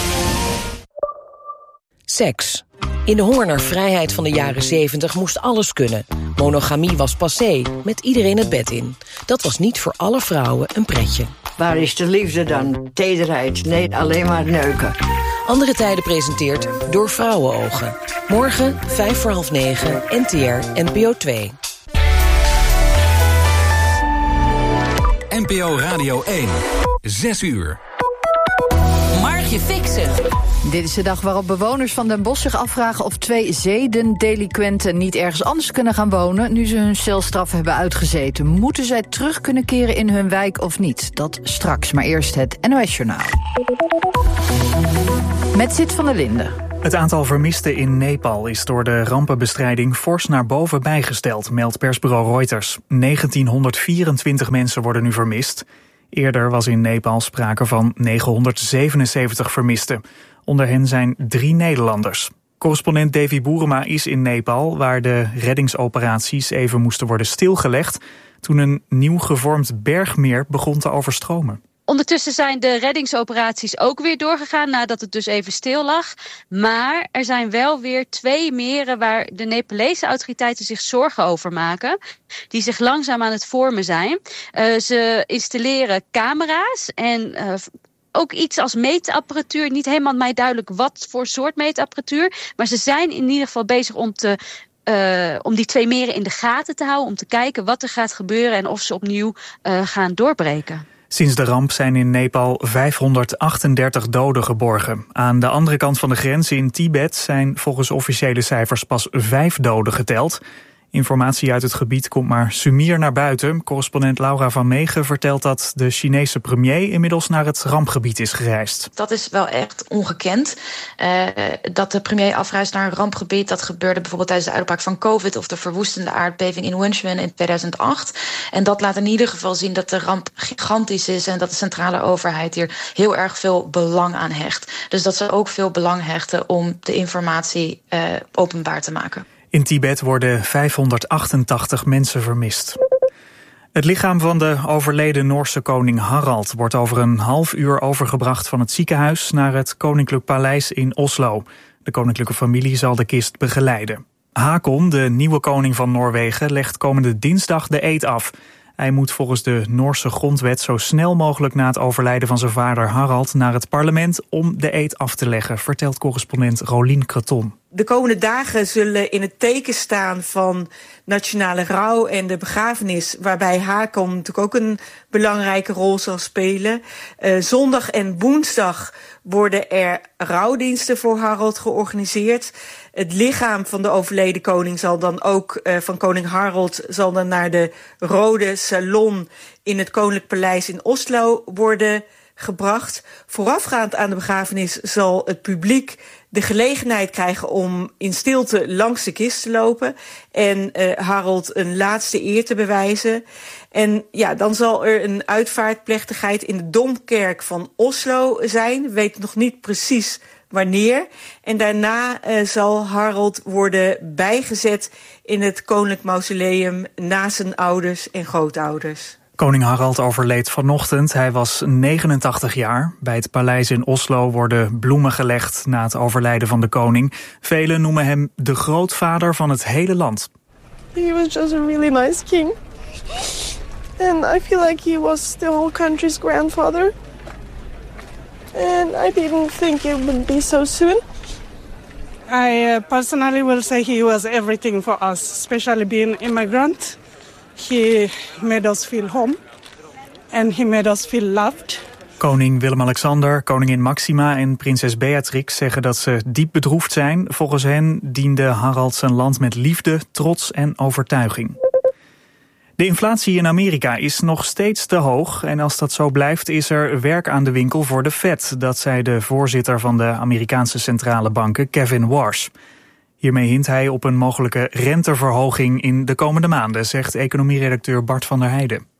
Seks. In de honger naar vrijheid van de jaren zeventig moest alles kunnen. Monogamie was passé, met iedereen het bed in. Dat was niet voor alle vrouwen een pretje. Waar is de liefde dan? Tederheid? Nee, alleen maar neuken. Andere Tijden presenteert Door Vrouwenogen. Morgen, vijf voor half negen, N T R, N P O twee. N P O Radio één. Zes uur. Margje Fixen. Dit is de dag waarop bewoners van Den Bosch zich afvragen of twee zedendelinquenten niet ergens anders kunnen gaan wonen nu ze hun celstraf hebben uitgezeten. Moeten zij terug kunnen keren in hun wijk of niet? Dat straks, maar eerst het N O S-journaal. Met Zit van der Linden. Het aantal vermisten in Nepal is door de rampenbestrijding fors naar boven bijgesteld, meldt persbureau Reuters. negentienhonderdvierentwintig mensen worden nu vermist. Eerder was in Nepal sprake van negenhonderdzevenenzeventig vermisten. Onder hen zijn drie Nederlanders. Correspondent Davy Boerema is in Nepal, waar de reddingsoperaties even moesten worden stilgelegd toen een nieuw gevormd bergmeer begon te overstromen. Ondertussen zijn de reddingsoperaties ook weer doorgegaan nadat het dus even stil lag. Maar er zijn wel weer twee meren waar de Nepalese autoriteiten zich zorgen over maken. Die zich langzaam aan het vormen zijn. Uh, ze installeren camera's en uh, ook iets als meetapparatuur. Niet helemaal mij duidelijk wat voor soort meetapparatuur. Maar ze zijn in ieder geval bezig om te... Uh, om die twee meren in de gaten te houden. Om te kijken wat er gaat gebeuren en of ze opnieuw uh, gaan doorbreken. Sinds de ramp zijn in Nepal vijfhonderdachtendertig doden geborgen. Aan de andere kant van de grens in Tibet zijn volgens officiële cijfers pas vijf doden geteld. Informatie uit het gebied komt maar sumier naar buiten. Correspondent Laura van Meegen vertelt dat de Chinese premier inmiddels naar het rampgebied is gereisd. Dat is wel echt ongekend. Uh, dat de premier afreist naar een rampgebied, dat gebeurde bijvoorbeeld tijdens de uitbraak van COVID of de verwoestende aardbeving in Wenchuan in tweeduizend acht. En dat laat in ieder geval zien dat de ramp gigantisch is en dat de centrale overheid hier heel erg veel belang aan hecht. Dus dat ze ook veel belang hechten om de informatie uh, openbaar te maken. In Tibet worden vijfhonderdachtentachtig mensen vermist. Het lichaam van de overleden Noorse koning Harald wordt over een half uur overgebracht van het ziekenhuis naar het Koninklijk Paleis in Oslo. De koninklijke familie zal de kist begeleiden. Haakon, de nieuwe koning van Noorwegen, legt komende dinsdag de eed af. Hij moet volgens de Noorse grondwet zo snel mogelijk na het overlijden van zijn vader Harald naar het parlement om de eed af te leggen, vertelt correspondent Rolien Kraton. De komende dagen zullen in het teken staan van nationale rouw en de begrafenis, waarbij Haakon natuurlijk ook een belangrijke rol zal spelen. Uh, zondag en woensdag worden er rouwdiensten voor Harald georganiseerd. Het lichaam van de overleden koning zal dan ook, uh, van koning Harald, zal dan naar de Rode Salon in het Koninklijk Paleis in Oslo worden gebracht. Voorafgaand aan de begrafenis zal het publiek de gelegenheid krijgen om in stilte langs de kist te lopen en uh, Harald een laatste eer te bewijzen. En ja, dan zal er een uitvaartplechtigheid in de Domkerk van Oslo zijn. We weten nog niet precies wanneer. En daarna uh, zal Harald worden bijgezet in het Koninklijk Mausoleum naast zijn ouders en grootouders. Koning Harald overleed vanochtend. Hij was negenentachtig jaar. Bij het paleis in Oslo worden bloemen gelegd na het overlijden van de koning. Velen noemen hem de grootvader van het hele land. He was just a really nice king. And I feel like he was the whole country's grandfather. And I didn't think it would be so soon. I uh, personally will say he was everything for us, especially being immigrant. He made us feel home and he made us feel loved. Koning Willem-Alexander, koningin Maxima en prinses Beatrix zeggen dat ze diep bedroefd zijn. Volgens hen diende Harald zijn land met liefde, trots en overtuiging. De inflatie in Amerika is nog steeds te hoog en als dat zo blijft is er werk aan de winkel voor de Fed. Dat zei de voorzitter van de Amerikaanse centrale banken, Kevin Warsh. Hiermee hint hij op een mogelijke renteverhoging in de komende maanden, zegt economieredacteur Bart van der Heijden.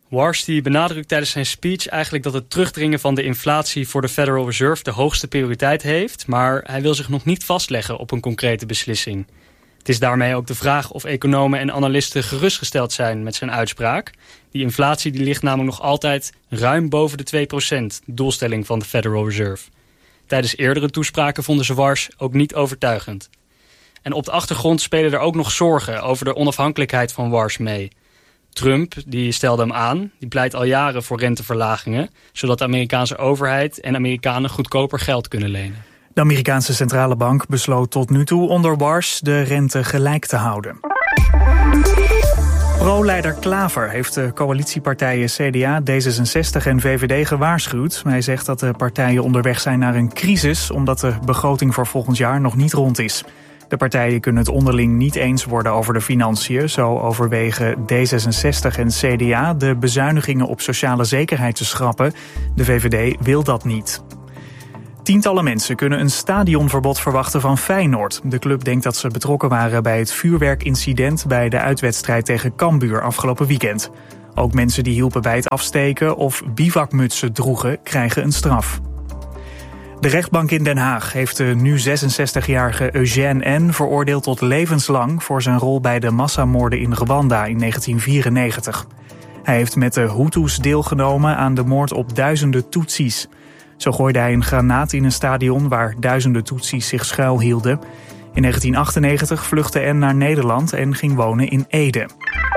Walsh die benadrukt tijdens zijn speech eigenlijk dat het terugdringen van de inflatie voor de Federal Reserve de hoogste prioriteit heeft, maar hij wil zich nog niet vastleggen op een concrete beslissing. Het is daarmee ook de vraag of economen en analisten gerustgesteld zijn met zijn uitspraak. Die inflatie die ligt namelijk nog altijd ruim boven de twee procent, doelstelling van de Federal Reserve. Tijdens eerdere toespraken vonden ze Walsh ook niet overtuigend. En op de achtergrond spelen er ook nog zorgen over de onafhankelijkheid van Walsh mee. Trump die stelde hem aan, die pleit al jaren voor renteverlagingen, zodat de Amerikaanse overheid en Amerikanen goedkoper geld kunnen lenen. De Amerikaanse centrale bank besloot tot nu toe onder Walsh de rente gelijk te houden. Pro-leider Klaver heeft de coalitiepartijen C D A, D zesenzestig en V V D gewaarschuwd. Hij zegt dat de partijen onderweg zijn naar een crisis, omdat de begroting voor volgend jaar nog niet rond is. De partijen kunnen het onderling niet eens worden over de financiën. Zo overwegen D zesenzestig en C D A de bezuinigingen op sociale zekerheid te schrappen. De V V D wil dat niet. Tientallen mensen kunnen een stadionverbod verwachten van Feyenoord. De club denkt dat ze betrokken waren bij het vuurwerkincident bij de uitwedstrijd tegen Cambuur afgelopen weekend. Ook mensen die hielpen bij het afsteken of bivakmutsen droegen, krijgen een straf. De rechtbank in Den Haag heeft de nu zesenzestigjarige Eugène N. veroordeeld tot levenslang voor zijn rol bij de massamoorden in Rwanda in negentien vierennegentig. Hij heeft met de Hutus deelgenomen aan de moord op duizenden Tutsis. Zo gooide hij een granaat in een stadion waar duizenden Tutsis zich schuilhielden. In negentien achtennegentig vluchtte N naar Nederland en ging wonen in Ede.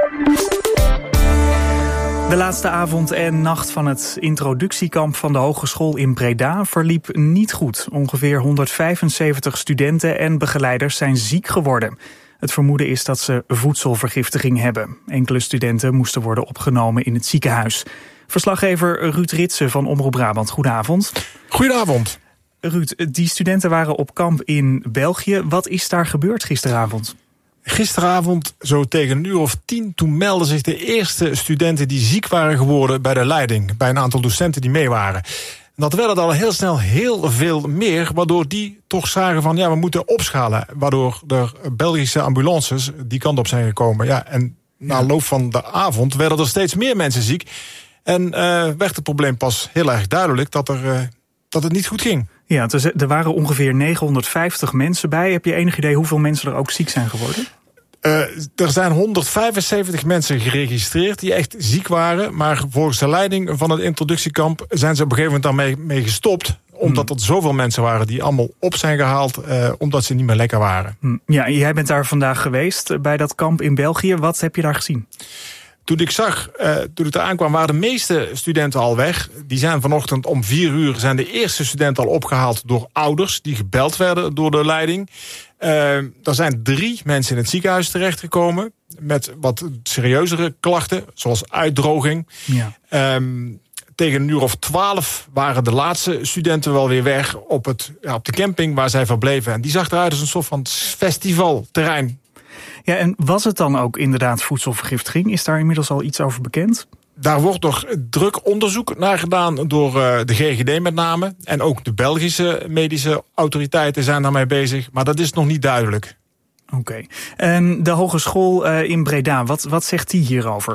De laatste avond en nacht van het introductiekamp van de Hogeschool in Breda verliep niet goed. Ongeveer honderdvijfenzeventig studenten en begeleiders zijn ziek geworden. Het vermoeden is dat ze voedselvergiftiging hebben. Enkele studenten moesten worden opgenomen in het ziekenhuis. Verslaggever Ruud Ritsen van Omroep Brabant, goedenavond. Goedenavond. Ruud, die studenten waren op kamp in België. Wat is daar gebeurd gisteravond? Gisteravond, zo tegen een uur of tien, toen meldden zich de eerste studenten die ziek waren geworden bij de leiding. Bij een aantal docenten die mee waren. En dat werden er al heel snel heel veel meer, waardoor die toch zagen van ja, we moeten opschalen. Waardoor de Belgische ambulances die kant op zijn gekomen. Ja, en na loop van de avond werden er steeds meer mensen ziek. En uh, werd het probleem pas heel erg duidelijk dat, er, uh, dat het niet goed ging. Ja, er waren ongeveer negenhonderdvijftig mensen bij. Heb je enig idee hoeveel mensen er ook ziek zijn geworden? Uh, er zijn honderdvijfenzeventig mensen geregistreerd die echt ziek waren. Maar volgens de leiding van het introductiekamp zijn ze op een gegeven moment daarmee mee gestopt. Omdat Hmm. er zoveel mensen waren die allemaal op zijn gehaald. Uh, omdat ze niet meer lekker waren. Hmm. Ja, jij bent daar vandaag geweest bij dat kamp in België. Wat heb je daar gezien? Toen ik zag, uh, toen ik daar aankwam, waren de meeste studenten al weg. Die zijn vanochtend om vier uur zijn de eerste studenten al opgehaald door ouders die gebeld werden door de leiding. Uh, er zijn drie mensen in het ziekenhuis terechtgekomen met wat serieuzere klachten, zoals uitdroging. Ja. Um, tegen een uur of twaalf waren de laatste studenten wel weer weg op, het, ja, op de camping waar zij verbleven. En die zag eruit als een soort van festivalterrein. Ja, en was het dan ook inderdaad voedselvergiftiging? Is daar inmiddels al iets over bekend? Daar wordt nog druk onderzoek naar gedaan door uh, de G G D met name. En ook de Belgische medische autoriteiten zijn daarmee bezig. Maar dat is nog niet duidelijk. Oké. Okay. En de hogeschool uh, in Breda, wat, wat zegt die hierover?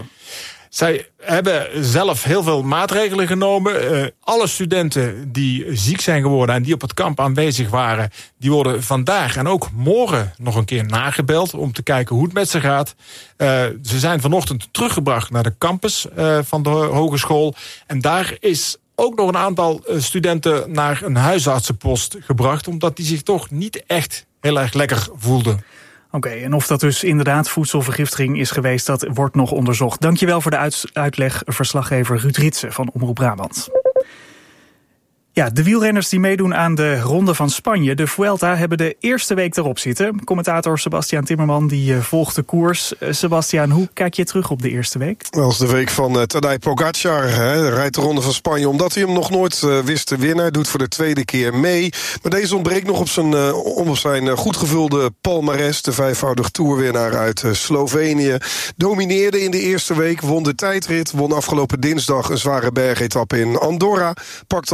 Zij hebben zelf heel veel maatregelen genomen. Uh, alle studenten die ziek zijn geworden en die op het kamp aanwezig waren, die worden vandaag en ook morgen nog een keer nagebeld om te kijken hoe het met ze gaat. Uh, ze zijn vanochtend teruggebracht naar de campus uh, van de hogeschool. En daar is ook nog een aantal studenten naar een huisartsenpost gebracht, omdat die zich toch niet echt heel erg lekker voelden. Oké, okay, en of dat dus inderdaad voedselvergiftiging is geweest, dat wordt nog onderzocht. Dankjewel voor de uit- uitleg, verslaggever Ruud Ritsen van Omroep Brabant. Ja, de wielrenners die meedoen aan de Ronde van Spanje, de Vuelta, hebben de eerste week erop zitten. Commentator Sebastiaan Timmerman die uh, volgt de koers. Uh, Sebastiaan, hoe kijk je terug op de eerste week? Dat is de week van uh, Tadej Pogacar. Hij rijdt de Ronde van Spanje omdat hij hem nog nooit uh, wist te winnen. Hij doet voor de tweede keer mee. Maar deze ontbreekt nog op zijn, uh, op zijn uh, goed gevulde palmares. De vijfvoudig toerwinnaar uit uh, Slovenië. Domineerde in de eerste week, won de tijdrit. Won afgelopen dinsdag een zware bergetappe in Andorra. Pakt al drie minuten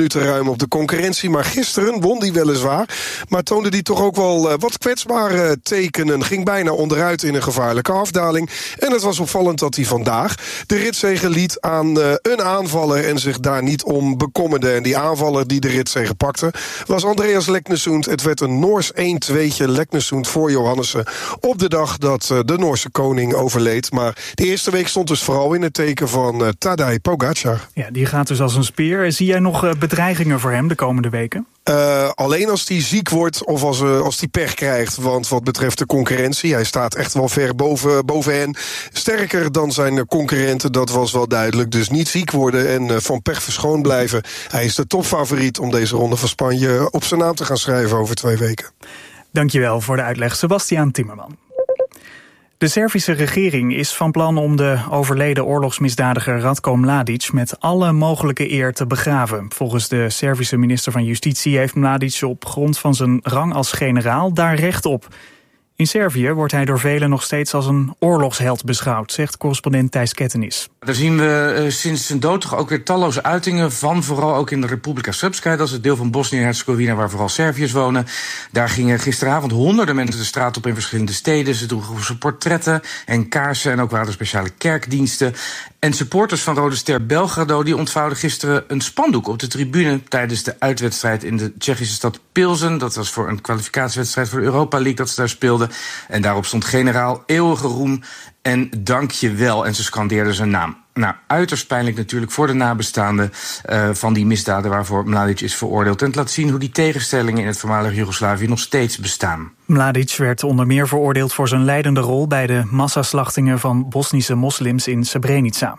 minuten ruim op de concurrentie. Maar gisteren won hij weliswaar. Maar toonde hij toch ook wel uh, wat kwetsbare tekenen. Ging bijna onderuit in een gevaarlijke afdaling. En het was opvallend dat hij vandaag de ritzege liet aan uh, een aanvaller en zich daar niet om bekommerde. En die aanvaller die de ritzege pakte was Andreas Leknesund. Het werd een Noors één tweetje Leknesund voor Johannessen op de dag dat uh, de Noorse koning overleed. Maar de eerste week stond dus vooral in het teken van uh, Tadej Pogačar. Ja, die gaat dus als een speer. Zie jij nog uh, bedreigingen voor hem de komende weken? Uh, alleen als hij ziek wordt of als, uh, als hij pech krijgt. Want wat betreft de concurrentie, hij staat echt wel ver boven, boven hen. Sterker dan zijn concurrenten, dat was wel duidelijk. Dus niet ziek worden en uh, van pech verschoond blijven. Hij is de topfavoriet om deze ronde van Spanje op zijn naam te gaan schrijven over twee weken. Dankjewel voor de uitleg, Sebastiaan Timmerman. De Servische regering is van plan om de overleden oorlogsmisdadiger Ratko Mladic met alle mogelijke eer te begraven. Volgens de Servische minister van Justitie heeft Mladic op grond van zijn rang als generaal daar recht op. In Servië wordt hij door velen nog steeds als een oorlogsheld beschouwd, zegt correspondent Thijs Kettenis. Daar zien we uh, sinds zijn dood toch ook weer talloze uitingen van, vooral ook in de Republika Srpska. Dat is het deel van Bosnië-Herzegovina waar vooral Serviërs wonen. Daar gingen gisteravond honderden mensen de straat op in verschillende steden. Ze droegen ze portretten en kaarsen en ook waren er speciale kerkdiensten. En supporters van Rode Ster Belgrado die ontvouwden gisteren een spandoek op de tribune tijdens de uitwedstrijd in de Tsjechische stad Pilsen. Dat was voor een kwalificatiewedstrijd voor de Europa League dat ze daar speelden. En daarop stond generaal eeuwige roem en dank je wel. En ze scandeerden zijn naam. Nou, uiterst pijnlijk natuurlijk voor de nabestaanden uh, van die misdaden waarvoor Mladic is veroordeeld. En het laat zien hoe die tegenstellingen in het voormalige Joegoslavië nog steeds bestaan. Mladic werd onder meer veroordeeld voor zijn leidende rol bij de massaslachtingen van Bosnische moslims in Srebrenica.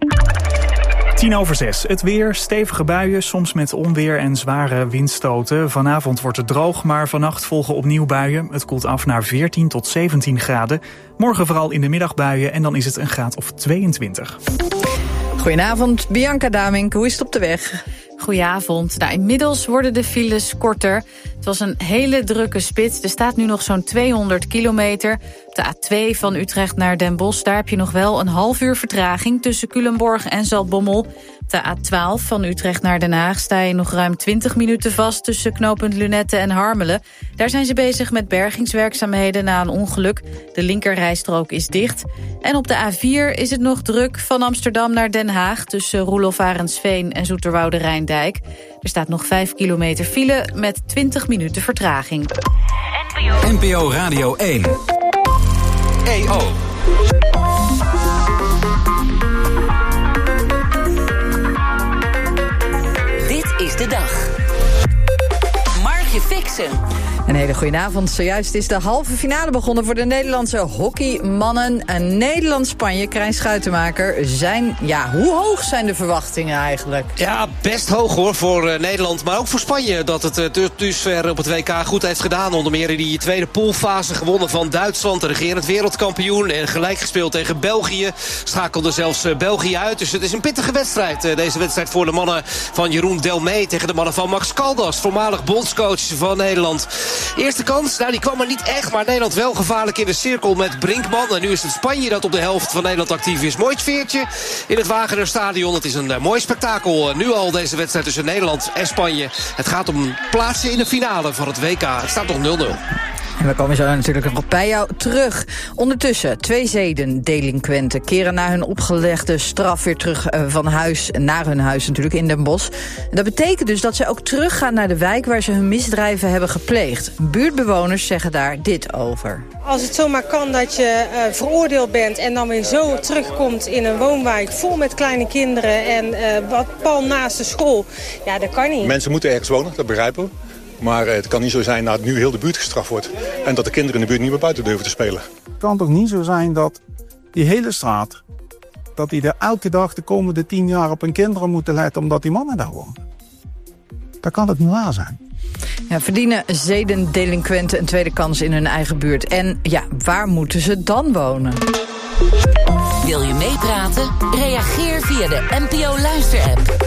Tien over zes. Het weer, stevige buien, soms met onweer en zware windstoten. Vanavond wordt het droog, maar vannacht volgen opnieuw buien. Het koelt af naar veertien tot zeventien graden. Morgen vooral in de middag buien en dan is het een graad of tweeëntwintig. Goedenavond, Bianca Damink. Hoe is het op de weg? Goedenavond. Nou, inmiddels worden de files korter. Het was een hele drukke spits. Er staat nu nog zo'n tweehonderd kilometer. Op de A twee van Utrecht naar Den Bosch, daar heb je nog wel een half uur vertraging tussen Culemborg en Zaltbommel. Op de A twaalf van Utrecht naar Den Haag sta je nog ruim twintig minuten vast tussen knooppunt Lunette en Harmelen. Daar zijn ze bezig met bergingswerkzaamheden na een ongeluk. De linkerrijstrook is dicht. En op de A vier is het nog druk van Amsterdam naar Den Haag tussen Roelof Arendsveen en Zoeterwoude Rijndijk. Er staat nog vijf kilometer file met twintig minuten vertraging. N P O Radio één. E O. Dit is de dag. Margje Fixen. Een hele goede avond. Zojuist is de halve finale begonnen voor de Nederlandse hockeymannen. Een Nederland-Spanje, Krijn Schuitenmaker. Zijn, ja, hoe hoog zijn de verwachtingen eigenlijk? Ja, best hoog hoor voor uh, Nederland. Maar ook voor Spanje dat het uh, dus ver op het W K goed heeft gedaan. Onder meer in die tweede poolfase gewonnen van Duitsland. De regerend wereldkampioen. En gelijk gespeeld tegen België. Schakelde zelfs uh, België uit. Dus het is een pittige wedstrijd. Uh, deze wedstrijd voor de mannen van Jeroen Delmee tegen de mannen van Max Caldas. Voormalig bondscoach van Nederland. Eerste kans, nou die kwam er niet echt, maar Nederland wel gevaarlijk in de cirkel met Brinkman. En nu is het Spanje dat op de helft van Nederland actief is. Mooi sfeertje in het Wagener-stadion. Het is een uh, mooi spektakel. Uh, nu al deze wedstrijd tussen Nederland en Spanje. Het gaat om plaatsen in de finale van het W K. Het staat nog nul nul. En we komen zo natuurlijk nog bij jou terug. Ondertussen, twee zedendelinquenten keren na hun opgelegde straf weer terug uh, van huis, naar hun huis natuurlijk, in Den Bosch. En dat betekent dus dat ze ook teruggaan naar de wijk waar ze hun misdrijven hebben gepleegd. Buurtbewoners zeggen daar dit over. Als het zomaar kan dat je uh, veroordeeld bent en dan weer zo terugkomt in een woonwijk vol met kleine kinderen en uh, wat pal naast de school, ja, dat kan niet. Mensen moeten ergens wonen, dat begrijpen we. Maar het kan niet zo zijn dat nu heel de buurt gestraft wordt en dat de kinderen in de buurt niet meer buiten durven te spelen. Het kan toch niet zo zijn dat die hele straat, dat die er elke dag de komende tien jaar op hun kinderen moeten letten omdat die mannen daar wonen. Dat kan het niet waar zijn. Ja, verdienen zedendelinquenten een tweede kans in hun eigen buurt? En ja, waar moeten ze dan wonen? Wil je meepraten? Reageer via de N P O Luister-app.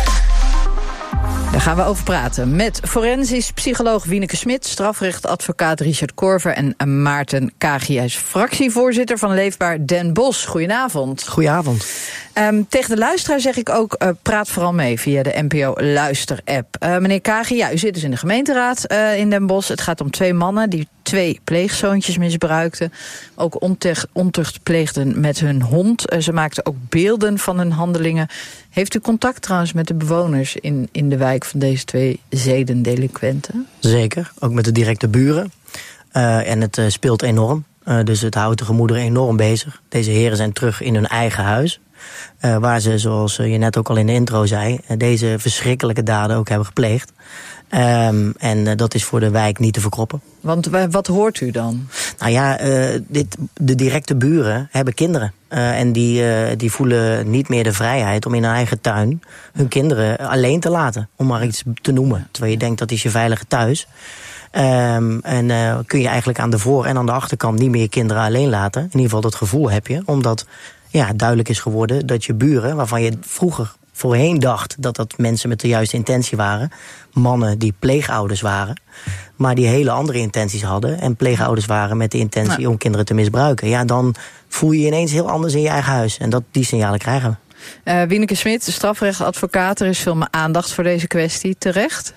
Daar gaan we over praten met forensisch psycholoog Wieneke Smit, strafrechtadvocaat Richard Korver en Maarten Kagius, fractievoorzitter van Leefbaar Den Bosch. Goedenavond. Goedenavond. Um, tegen de luisteraar zeg ik ook, uh, praat vooral mee via de N P O Luister-app. Uh, meneer Kagi, ja, u zit dus in de gemeenteraad uh, in Den Bosch. Het gaat om twee mannen die twee pleegzoontjes misbruikten. Ook ontucht, ontucht pleegden met hun hond. Uh, ze maakten ook beelden van hun handelingen. Heeft u contact trouwens met de bewoners in, in de wijk van deze twee zedendelinquenten? Zeker, ook met de directe buren. Uh, en het uh, speelt enorm. Uh, dus het houdt de gemoederen enorm bezig. Deze heren zijn terug in hun eigen huis. Uh, waar ze, zoals je net ook al in de intro zei, uh, deze verschrikkelijke daden ook hebben gepleegd. Um, en uh, dat is voor de wijk niet te verkroppen. Want uh, wat hoort u dan? Nou ja, uh, dit, de directe buren hebben kinderen. Uh, en die, uh, die voelen niet meer de vrijheid om in hun eigen tuin hun kinderen alleen te laten. Om maar iets te noemen. Terwijl je denkt dat is je veilige thuis. Um, en uh, kun je eigenlijk aan de voor- en aan de achterkant niet meer je kinderen alleen laten. In ieder geval dat gevoel heb je. Omdat ja, duidelijk is geworden dat je buren, waarvan je vroeger voorheen dacht dat dat mensen met de juiste intentie waren. Mannen die pleegouders waren. Maar die hele andere intenties hadden. En pleegouders waren met de intentie ja. om kinderen te misbruiken. Ja, dan voel je je ineens heel anders in je eigen huis. En dat, die signalen krijgen we. Uh, Wieneke Smit, strafrechtadvocaat. Er is veel meer aandacht voor deze kwestie. Terecht?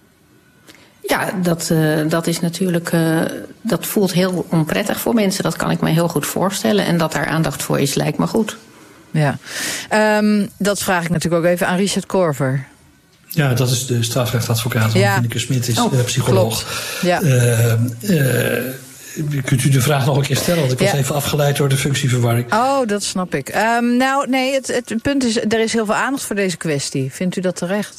Ja, dat, uh, dat is natuurlijk, uh, dat voelt heel onprettig voor mensen. Dat kan ik me heel goed voorstellen. En dat daar aandacht voor is, lijkt me goed. Ja, um, dat vraag ik natuurlijk ook even aan Richard Korver. Ja, dat is de strafrechtadvocaat. Ja. Wieneke Smit is oh, uh, psycholoog. Ja. Uh, uh, kunt u de vraag nog een keer stellen? Want ik was ja. even afgeleid door de functieverwarring. Oh, dat snap ik. Um, nou, nee, het, het punt is, er is heel veel aandacht voor deze kwestie. Vindt u dat terecht?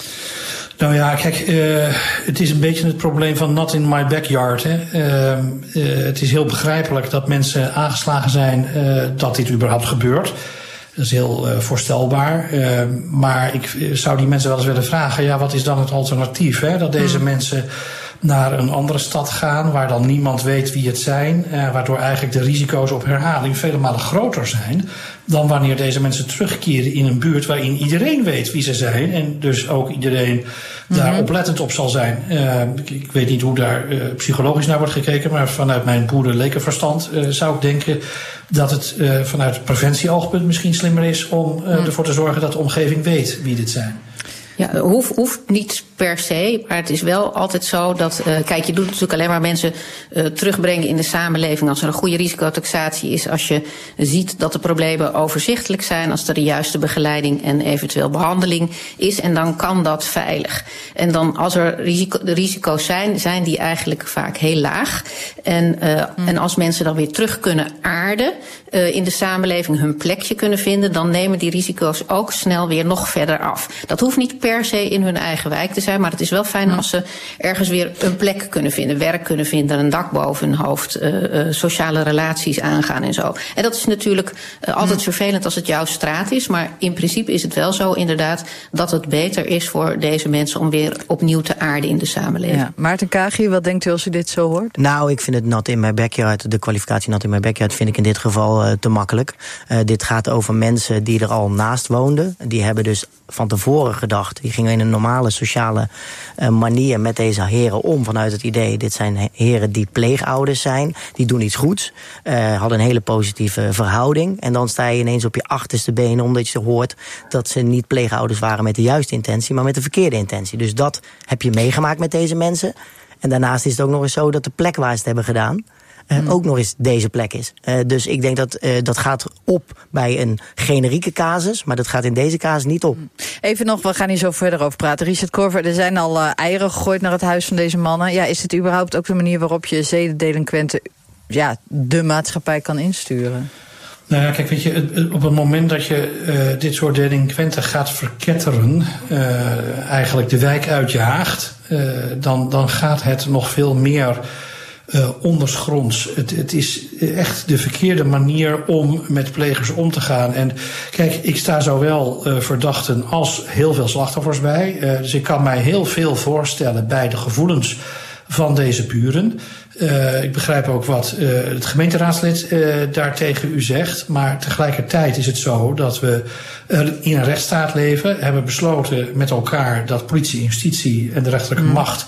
Nou ja, kijk, uh, het is een beetje het probleem van not in my backyard. Hè. Uh, uh, het is heel begrijpelijk dat mensen aangeslagen zijn uh, dat dit überhaupt gebeurt. Dat is heel uh, voorstelbaar. Uh, maar ik zou die mensen wel eens willen vragen, ja, wat is dan het alternatief? Hè? Dat deze mm. mensen naar een andere stad gaan, waar dan niemand weet wie het zijn. Uh, waardoor eigenlijk de risico's op herhaling vele malen groter zijn dan wanneer deze mensen terugkeren in een buurt waarin iedereen weet wie ze zijn. En dus ook iedereen mm-hmm. daar oplettend op zal zijn. Uh, ik, ik weet niet hoe daar uh, psychologisch naar wordt gekeken, maar vanuit mijn boerenlekenverstand uh, zou ik denken dat het uh, vanuit preventieoogpunt misschien slimmer is om uh, mm. ervoor te zorgen dat de omgeving weet wie dit zijn. Ja, hoeft, hoeft niet per se, maar het is wel altijd zo dat, uh, kijk, je doet natuurlijk alleen maar mensen uh, terugbrengen in de samenleving als er een goede risicotaxatie is, als je ziet dat de problemen overzichtelijk zijn, als er de juiste begeleiding en eventueel behandeling is, en dan kan dat veilig. En dan als er risico, de risico's zijn, zijn die eigenlijk vaak heel laag. En, uh, mm. en als mensen dan weer terug kunnen aarden, uh, in de samenleving hun plekje kunnen vinden, dan nemen die risico's ook snel weer nog verder af. Dat hoeft niet per se in hun eigen wijk te zijn, maar het is wel fijn als ze ergens weer een plek kunnen vinden, werk kunnen vinden, een dak boven hun hoofd, uh, uh, sociale relaties aangaan en zo. En dat is natuurlijk uh, altijd mm. vervelend als het jouw straat is, maar in principe is het wel zo inderdaad dat het beter is voor deze mensen om weer opnieuw te aarden in de samenleving. Ja. Maarten Kagi, wat denkt u als u dit zo hoort? Nou, ik vind het not in my backyard, de kwalificatie not in my backyard vind ik in dit geval uh, te makkelijk. Uh, dit gaat over mensen die er al naast woonden. Die hebben dus van tevoren gedacht, die gingen in een normale sociale uh, manier met deze heren om, vanuit het idee, dit zijn heren die pleegouders zijn, die doen iets goeds, uh, hadden een hele positieve verhouding, en dan sta je ineens op je achterste benen omdat je hoort dat ze niet pleegouders waren met de juiste intentie, maar met de verkeerde intentie. Dus dat heb je meegemaakt met deze mensen. En daarnaast is het ook nog eens zo dat de plek waar ze het hebben gedaan Uh, mm. ook nog eens deze plek is. Uh, dus ik denk dat uh, dat gaat op bij een generieke casus, maar dat gaat in deze casus niet op. Even nog, we gaan hier zo verder over praten. Richard Korver, er zijn al uh, eieren gegooid naar het huis van deze mannen. Ja, is het überhaupt ook de manier waarop je zedendelinquenten, ja, de maatschappij kan insturen? Nou ja, kijk, weet je, op het moment dat je uh, dit soort delinquenten gaat verketteren, uh, eigenlijk de wijk uitjaagt, uh, dan, dan gaat het nog veel meer Uh, ondergronds. Het, het is echt de verkeerde manier om met plegers om te gaan. En kijk, ik sta zowel uh, verdachten als heel veel slachtoffers bij. Uh, dus ik kan mij heel veel voorstellen bij de gevoelens van deze buren. Uh, ik begrijp ook wat uh, het gemeenteraadslid uh, daar tegen u zegt. Maar tegelijkertijd is het zo dat we uh, in een rechtsstaat leven. Hebben besloten met elkaar dat politie, justitie en de rechterlijke mm. macht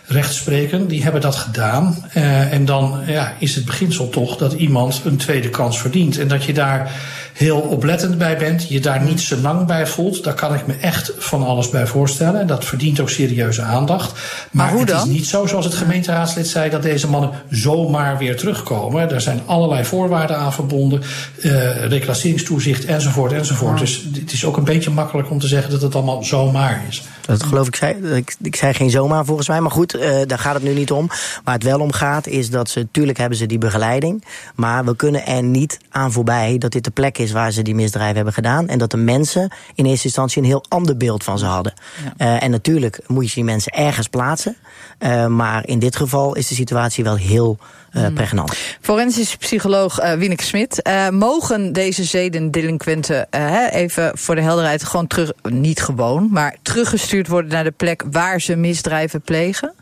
recht spreken. Die hebben dat gedaan. Uh, en dan ja, is het beginsel toch dat iemand een tweede kans verdient. En dat je daar heel oplettend bij bent, je daar niet zo lang bij voelt. Daar kan ik me echt van alles bij voorstellen. En dat verdient ook serieuze aandacht. Maar, maar hoe het dan? Is niet zo, zoals het gemeenteraadslid zei, dat deze mannen zomaar weer terugkomen. Er zijn allerlei voorwaarden aan verbonden. Uh, reclasseringstoezicht enzovoort enzovoort. Oh. Dus het is ook een beetje makkelijk om te zeggen dat het allemaal zomaar is. Dat geloof ik, zei, ik, ik zei geen zomaar volgens mij, maar goed, uh, daar gaat het nu niet om. Waar het wel om gaat is dat ze, tuurlijk hebben ze die begeleiding, maar we kunnen er niet aan voorbij dat dit de plek is waar ze die misdrijven hebben gedaan en dat de mensen in eerste instantie een heel ander beeld van ze hadden. Ja. Uh, en natuurlijk moet je die mensen ergens plaatsen, uh, maar in dit geval is de situatie wel heel Uh, pregnant. Forensisch psycholoog uh, Wieneke Smit. Uh, mogen deze zedendelinquenten, uh, even voor de helderheid, gewoon terug, niet gewoon, maar teruggestuurd worden naar de plek waar ze misdrijven plegen?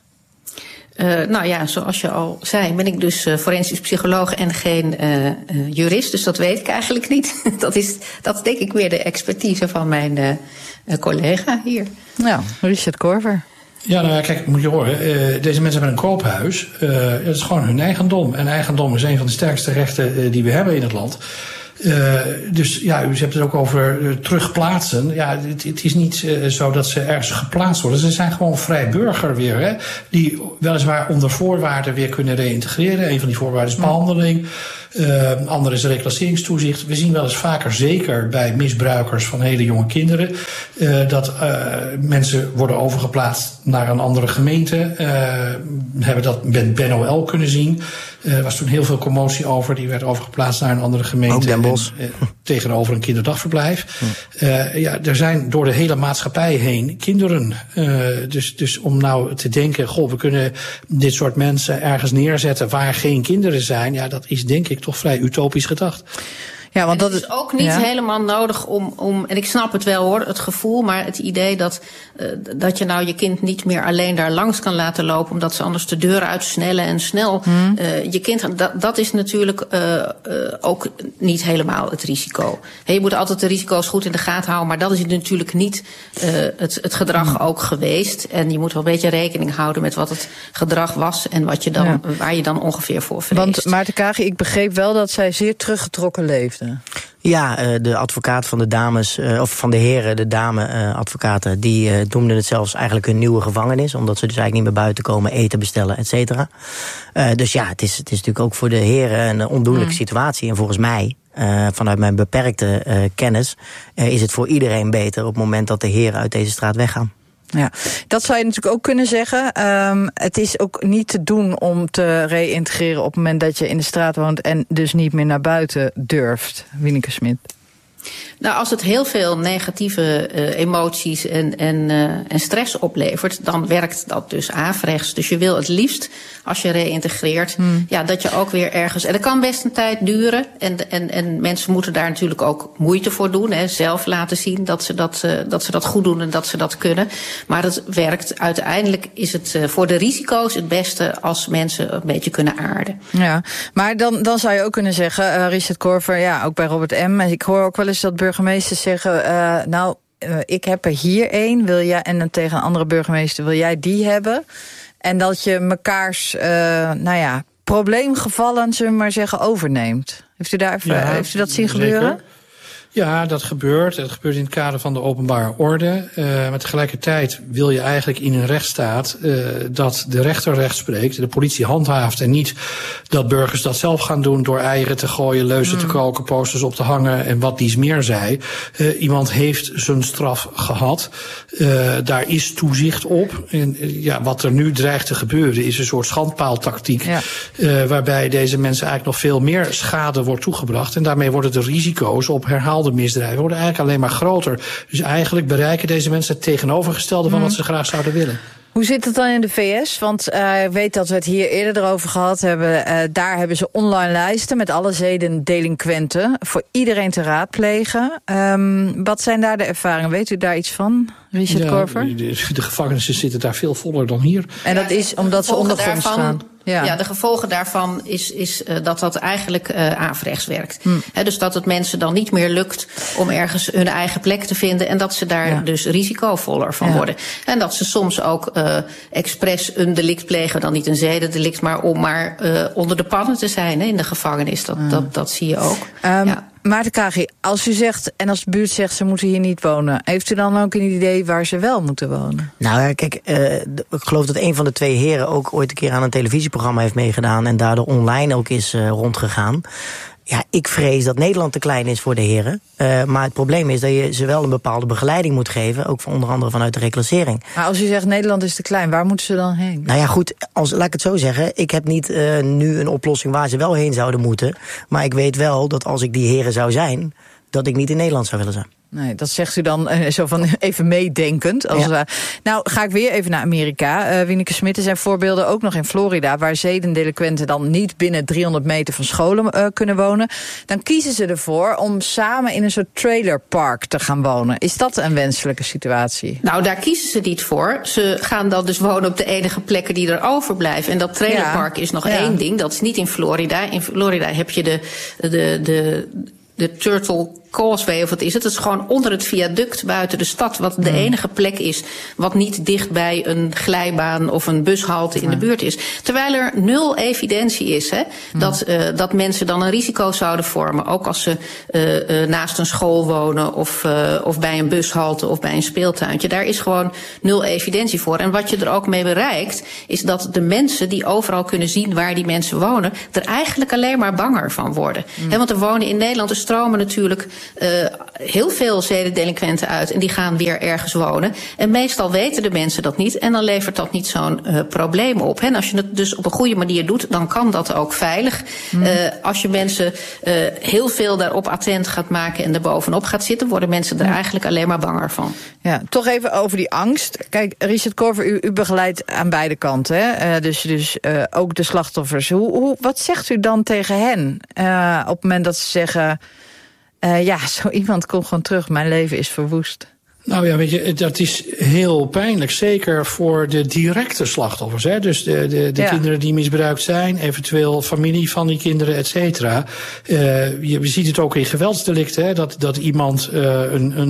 Uh, nou ja, zoals je al zei, ben ik dus uh, forensisch psycholoog en geen uh, uh, jurist, dus dat weet ik eigenlijk niet. dat, is, dat is denk ik weer de expertise van mijn uh, uh, collega hier. Nou, Richard Korver. Ja, nou ja, kijk, moet je horen. Uh, deze mensen hebben een koophuis. Uh, dat is gewoon hun eigendom. En eigendom is een van de sterkste rechten uh, die we hebben in het land. Uh, dus ja, u hebt het ook over uh, terugplaatsen. Ja, het, het is niet uh, zo dat ze ergens geplaatst worden. Ze zijn gewoon vrij burger weer, hè. Die weliswaar onder voorwaarden weer kunnen reïntegreren. Een van die voorwaarden is behandeling. Uh, andere is reclasseringstoezicht. We zien wel eens vaker, zeker bij misbruikers van hele jonge kinderen, uh, dat uh, mensen worden overgeplaatst naar een andere gemeente. Uh, we hebben dat met Ben O L kunnen zien. Er uh, was toen heel veel commotie over. Die werd overgeplaatst naar een andere gemeente. Ook Den Bosch. En, uh, tegenover een kinderdagverblijf. Hm. Uh, ja, er zijn door de hele maatschappij heen kinderen. Uh, dus, dus om nou te denken, goh, we kunnen dit soort mensen ergens neerzetten waar geen kinderen zijn. Ja, dat is denk ik toch vrij utopisch gedacht. Ja, want dat is ook niet ja. helemaal nodig om, om, en ik snap het wel hoor, het gevoel, maar het idee dat, uh, dat je nou je kind niet meer alleen daar langs kan laten lopen, omdat ze anders de deur uitsnellen en snel hmm. uh, je kind, dat, dat is natuurlijk uh, uh, ook niet helemaal het risico. He, je moet altijd de risico's goed in de gaten houden, maar dat is natuurlijk niet uh, het, het gedrag hmm. ook geweest. En je moet wel een beetje rekening houden met wat het gedrag was en wat je dan, ja. waar je dan ongeveer voor vreest. Want Maarten Kagi, ik begreep wel dat zij zeer teruggetrokken leefde. Ja, de advocaat van de dames, of van de heren, de dame-advocaten, die noemden het zelfs eigenlijk hun nieuwe gevangenis, omdat ze dus eigenlijk niet meer buiten komen, eten bestellen, et cetera. Uh, dus ja, het is, het is natuurlijk ook voor de heren een ondoenlijke mm. situatie. En volgens mij, uh, vanuit mijn beperkte uh, kennis, uh, is het voor iedereen beter op het moment dat de heren uit deze straat weggaan. Ja, dat zou je natuurlijk ook kunnen zeggen. Um, het is ook niet te doen om te reïntegreren op het moment dat je in de straat woont en dus niet meer naar buiten durft. Wieneke Smit. Nou, als het heel veel negatieve uh, emoties en, en, uh, en stress oplevert, dan werkt dat dus averechts. Dus je wil het liefst, als je reïntegreert, hmm. ja, dat je ook weer ergens. En dat kan best een tijd duren. En, en, en mensen moeten daar natuurlijk ook moeite voor doen. Hè, zelf laten zien dat ze dat, uh, dat ze dat goed doen en dat ze dat kunnen. Maar het werkt. Uiteindelijk is het uh, voor de risico's het beste als mensen een beetje kunnen aarden. Ja, maar dan, dan zou je ook kunnen zeggen, uh, Richard Korver, ja, ook bij Robert M. Ik hoor ook wel eens dat burgemeesters zeggen, uh, nou, uh, ik heb er hier één, wil jij, en dan tegen een andere burgemeester, wil jij die hebben? En dat je mekaars, uh, nou ja, probleemgevallen, zullen we maar zeggen, overneemt. Heeft u, daar even, ja, heeft u dat zien zeker gebeuren? Ja, dat gebeurt. Dat gebeurt in het kader van de openbare orde. Uh, maar tegelijkertijd wil je eigenlijk in een rechtsstaat uh, dat de rechter recht spreekt, de politie handhaaft en niet dat burgers dat zelf gaan doen door eieren te gooien, leuzen mm. te koken, posters op te hangen en wat dies meer zei. Uh, iemand heeft zijn straf gehad. Uh, daar is toezicht op. En uh, ja, wat er nu dreigt te gebeuren is een soort schandpaaltactiek, ja. uh, waarbij deze mensen eigenlijk nog veel meer schade wordt toegebracht en daarmee worden de risico's op herhaalde misdrijven worden eigenlijk alleen maar groter. Dus eigenlijk bereiken deze mensen het tegenovergestelde van wat ze graag zouden willen. Hoe zit het dan in de V S? Want uh, ik weet dat we het hier eerder erover gehad hebben. Uh, daar hebben ze online lijsten met alle zedendelinquenten voor iedereen te raadplegen. Um, wat zijn daar de ervaringen? Weet u daar iets van, Richard ja, Korver? De, de gevangenissen zitten daar veel voller dan hier. En dat is omdat ze ondergronds gaan? Ja. ja, de gevolgen daarvan is, is uh, dat dat eigenlijk uh, averechts werkt. Hm. He, dus dat het mensen dan niet meer lukt om ergens hun eigen plek te vinden en dat ze daar ja. dus risicovoller van ja. worden. En dat ze soms ook uh, uh, expres een delict plegen, dan niet een zedendelict, maar om maar uh, onder de pannen te zijn, hè, in de gevangenis. Dat, mm. dat, dat zie je ook. Um, ja. Maarten Kagi, als u zegt, en als de buurt zegt ze moeten hier niet wonen, heeft u dan ook een idee waar ze wel moeten wonen? Nou, kijk, uh, ik geloof dat een van de twee heren ook ooit een keer aan een televisieprogramma heeft meegedaan en daardoor online ook is uh, rondgegaan. Ja, ik vrees dat Nederland te klein is voor de heren. Uh, maar het probleem is dat je ze wel een bepaalde begeleiding moet geven. Ook van onder andere vanuit de reclassering. Maar als u zegt Nederland is te klein, waar moeten ze dan heen? Nou ja, goed, als, laat ik het zo zeggen. Ik heb niet uh, nu een oplossing waar ze wel heen zouden moeten. Maar ik weet wel dat als ik die heren zou zijn, dat ik niet in Nederland zou willen zijn. Nee, dat zegt u dan uh, zo van even meedenkend. Als, ja. uh, nou, ga ik weer even naar Amerika. Uh, Wieneke Smit, er zijn voorbeelden ook nog in Florida, waar zedendelinquenten dan niet binnen driehonderd meter van scholen uh, kunnen wonen. Dan kiezen ze ervoor om samen in een soort trailerpark te gaan wonen. Is dat een wenselijke situatie? Nou, daar kiezen ze niet voor. Ze gaan dan dus wonen op de enige plekken die er overblijven. En dat trailerpark ja. is nog ja. één ding. Dat is niet in Florida. In Florida heb je de, de, de, de Turtle Causeway, of wat is het? Het is gewoon onder het viaduct buiten de stad, wat de enige plek is wat niet dicht bij een glijbaan of een bushalte in de buurt is. Terwijl er nul evidentie is, hè, dat, uh, dat mensen dan een risico zouden vormen, ook als ze uh, uh, naast een school wonen of, uh, of bij een bushalte of bij een speeltuintje. Daar is gewoon nul evidentie voor. En wat je er ook mee bereikt, is dat de mensen die overal kunnen zien waar die mensen wonen, er eigenlijk alleen maar banger van worden. Mm. He, want er wonen in Nederland, er stromen natuurlijk Uh, heel veel zedendelinquenten uit en die gaan weer ergens wonen. En meestal weten de mensen dat niet en dan levert dat niet zo'n uh, probleem op. En als je het dus op een goede manier doet, dan kan dat ook veilig. Mm. Uh, als je mensen uh, heel veel daarop attent gaat maken en er bovenop gaat zitten, worden mensen er mm. eigenlijk alleen maar banger van. Ja, toch even over die angst. Kijk, Richard Korver, u, u begeleidt aan beide kanten, hè? Uh, dus dus uh, ook de slachtoffers. Hoe, hoe, wat zegt u dan tegen hen uh, op het moment dat ze zeggen, Uh, ja, zo iemand komt gewoon terug, mijn leven is verwoest? Nou ja, weet je, dat is heel pijnlijk. Zeker voor de directe slachtoffers. Hè? Dus de, de, de ja. kinderen die misbruikt zijn, eventueel familie van die kinderen, et cetera. Uh, je ziet het ook in geweldsdelicten, hè? Dat, dat iemand uh, een, een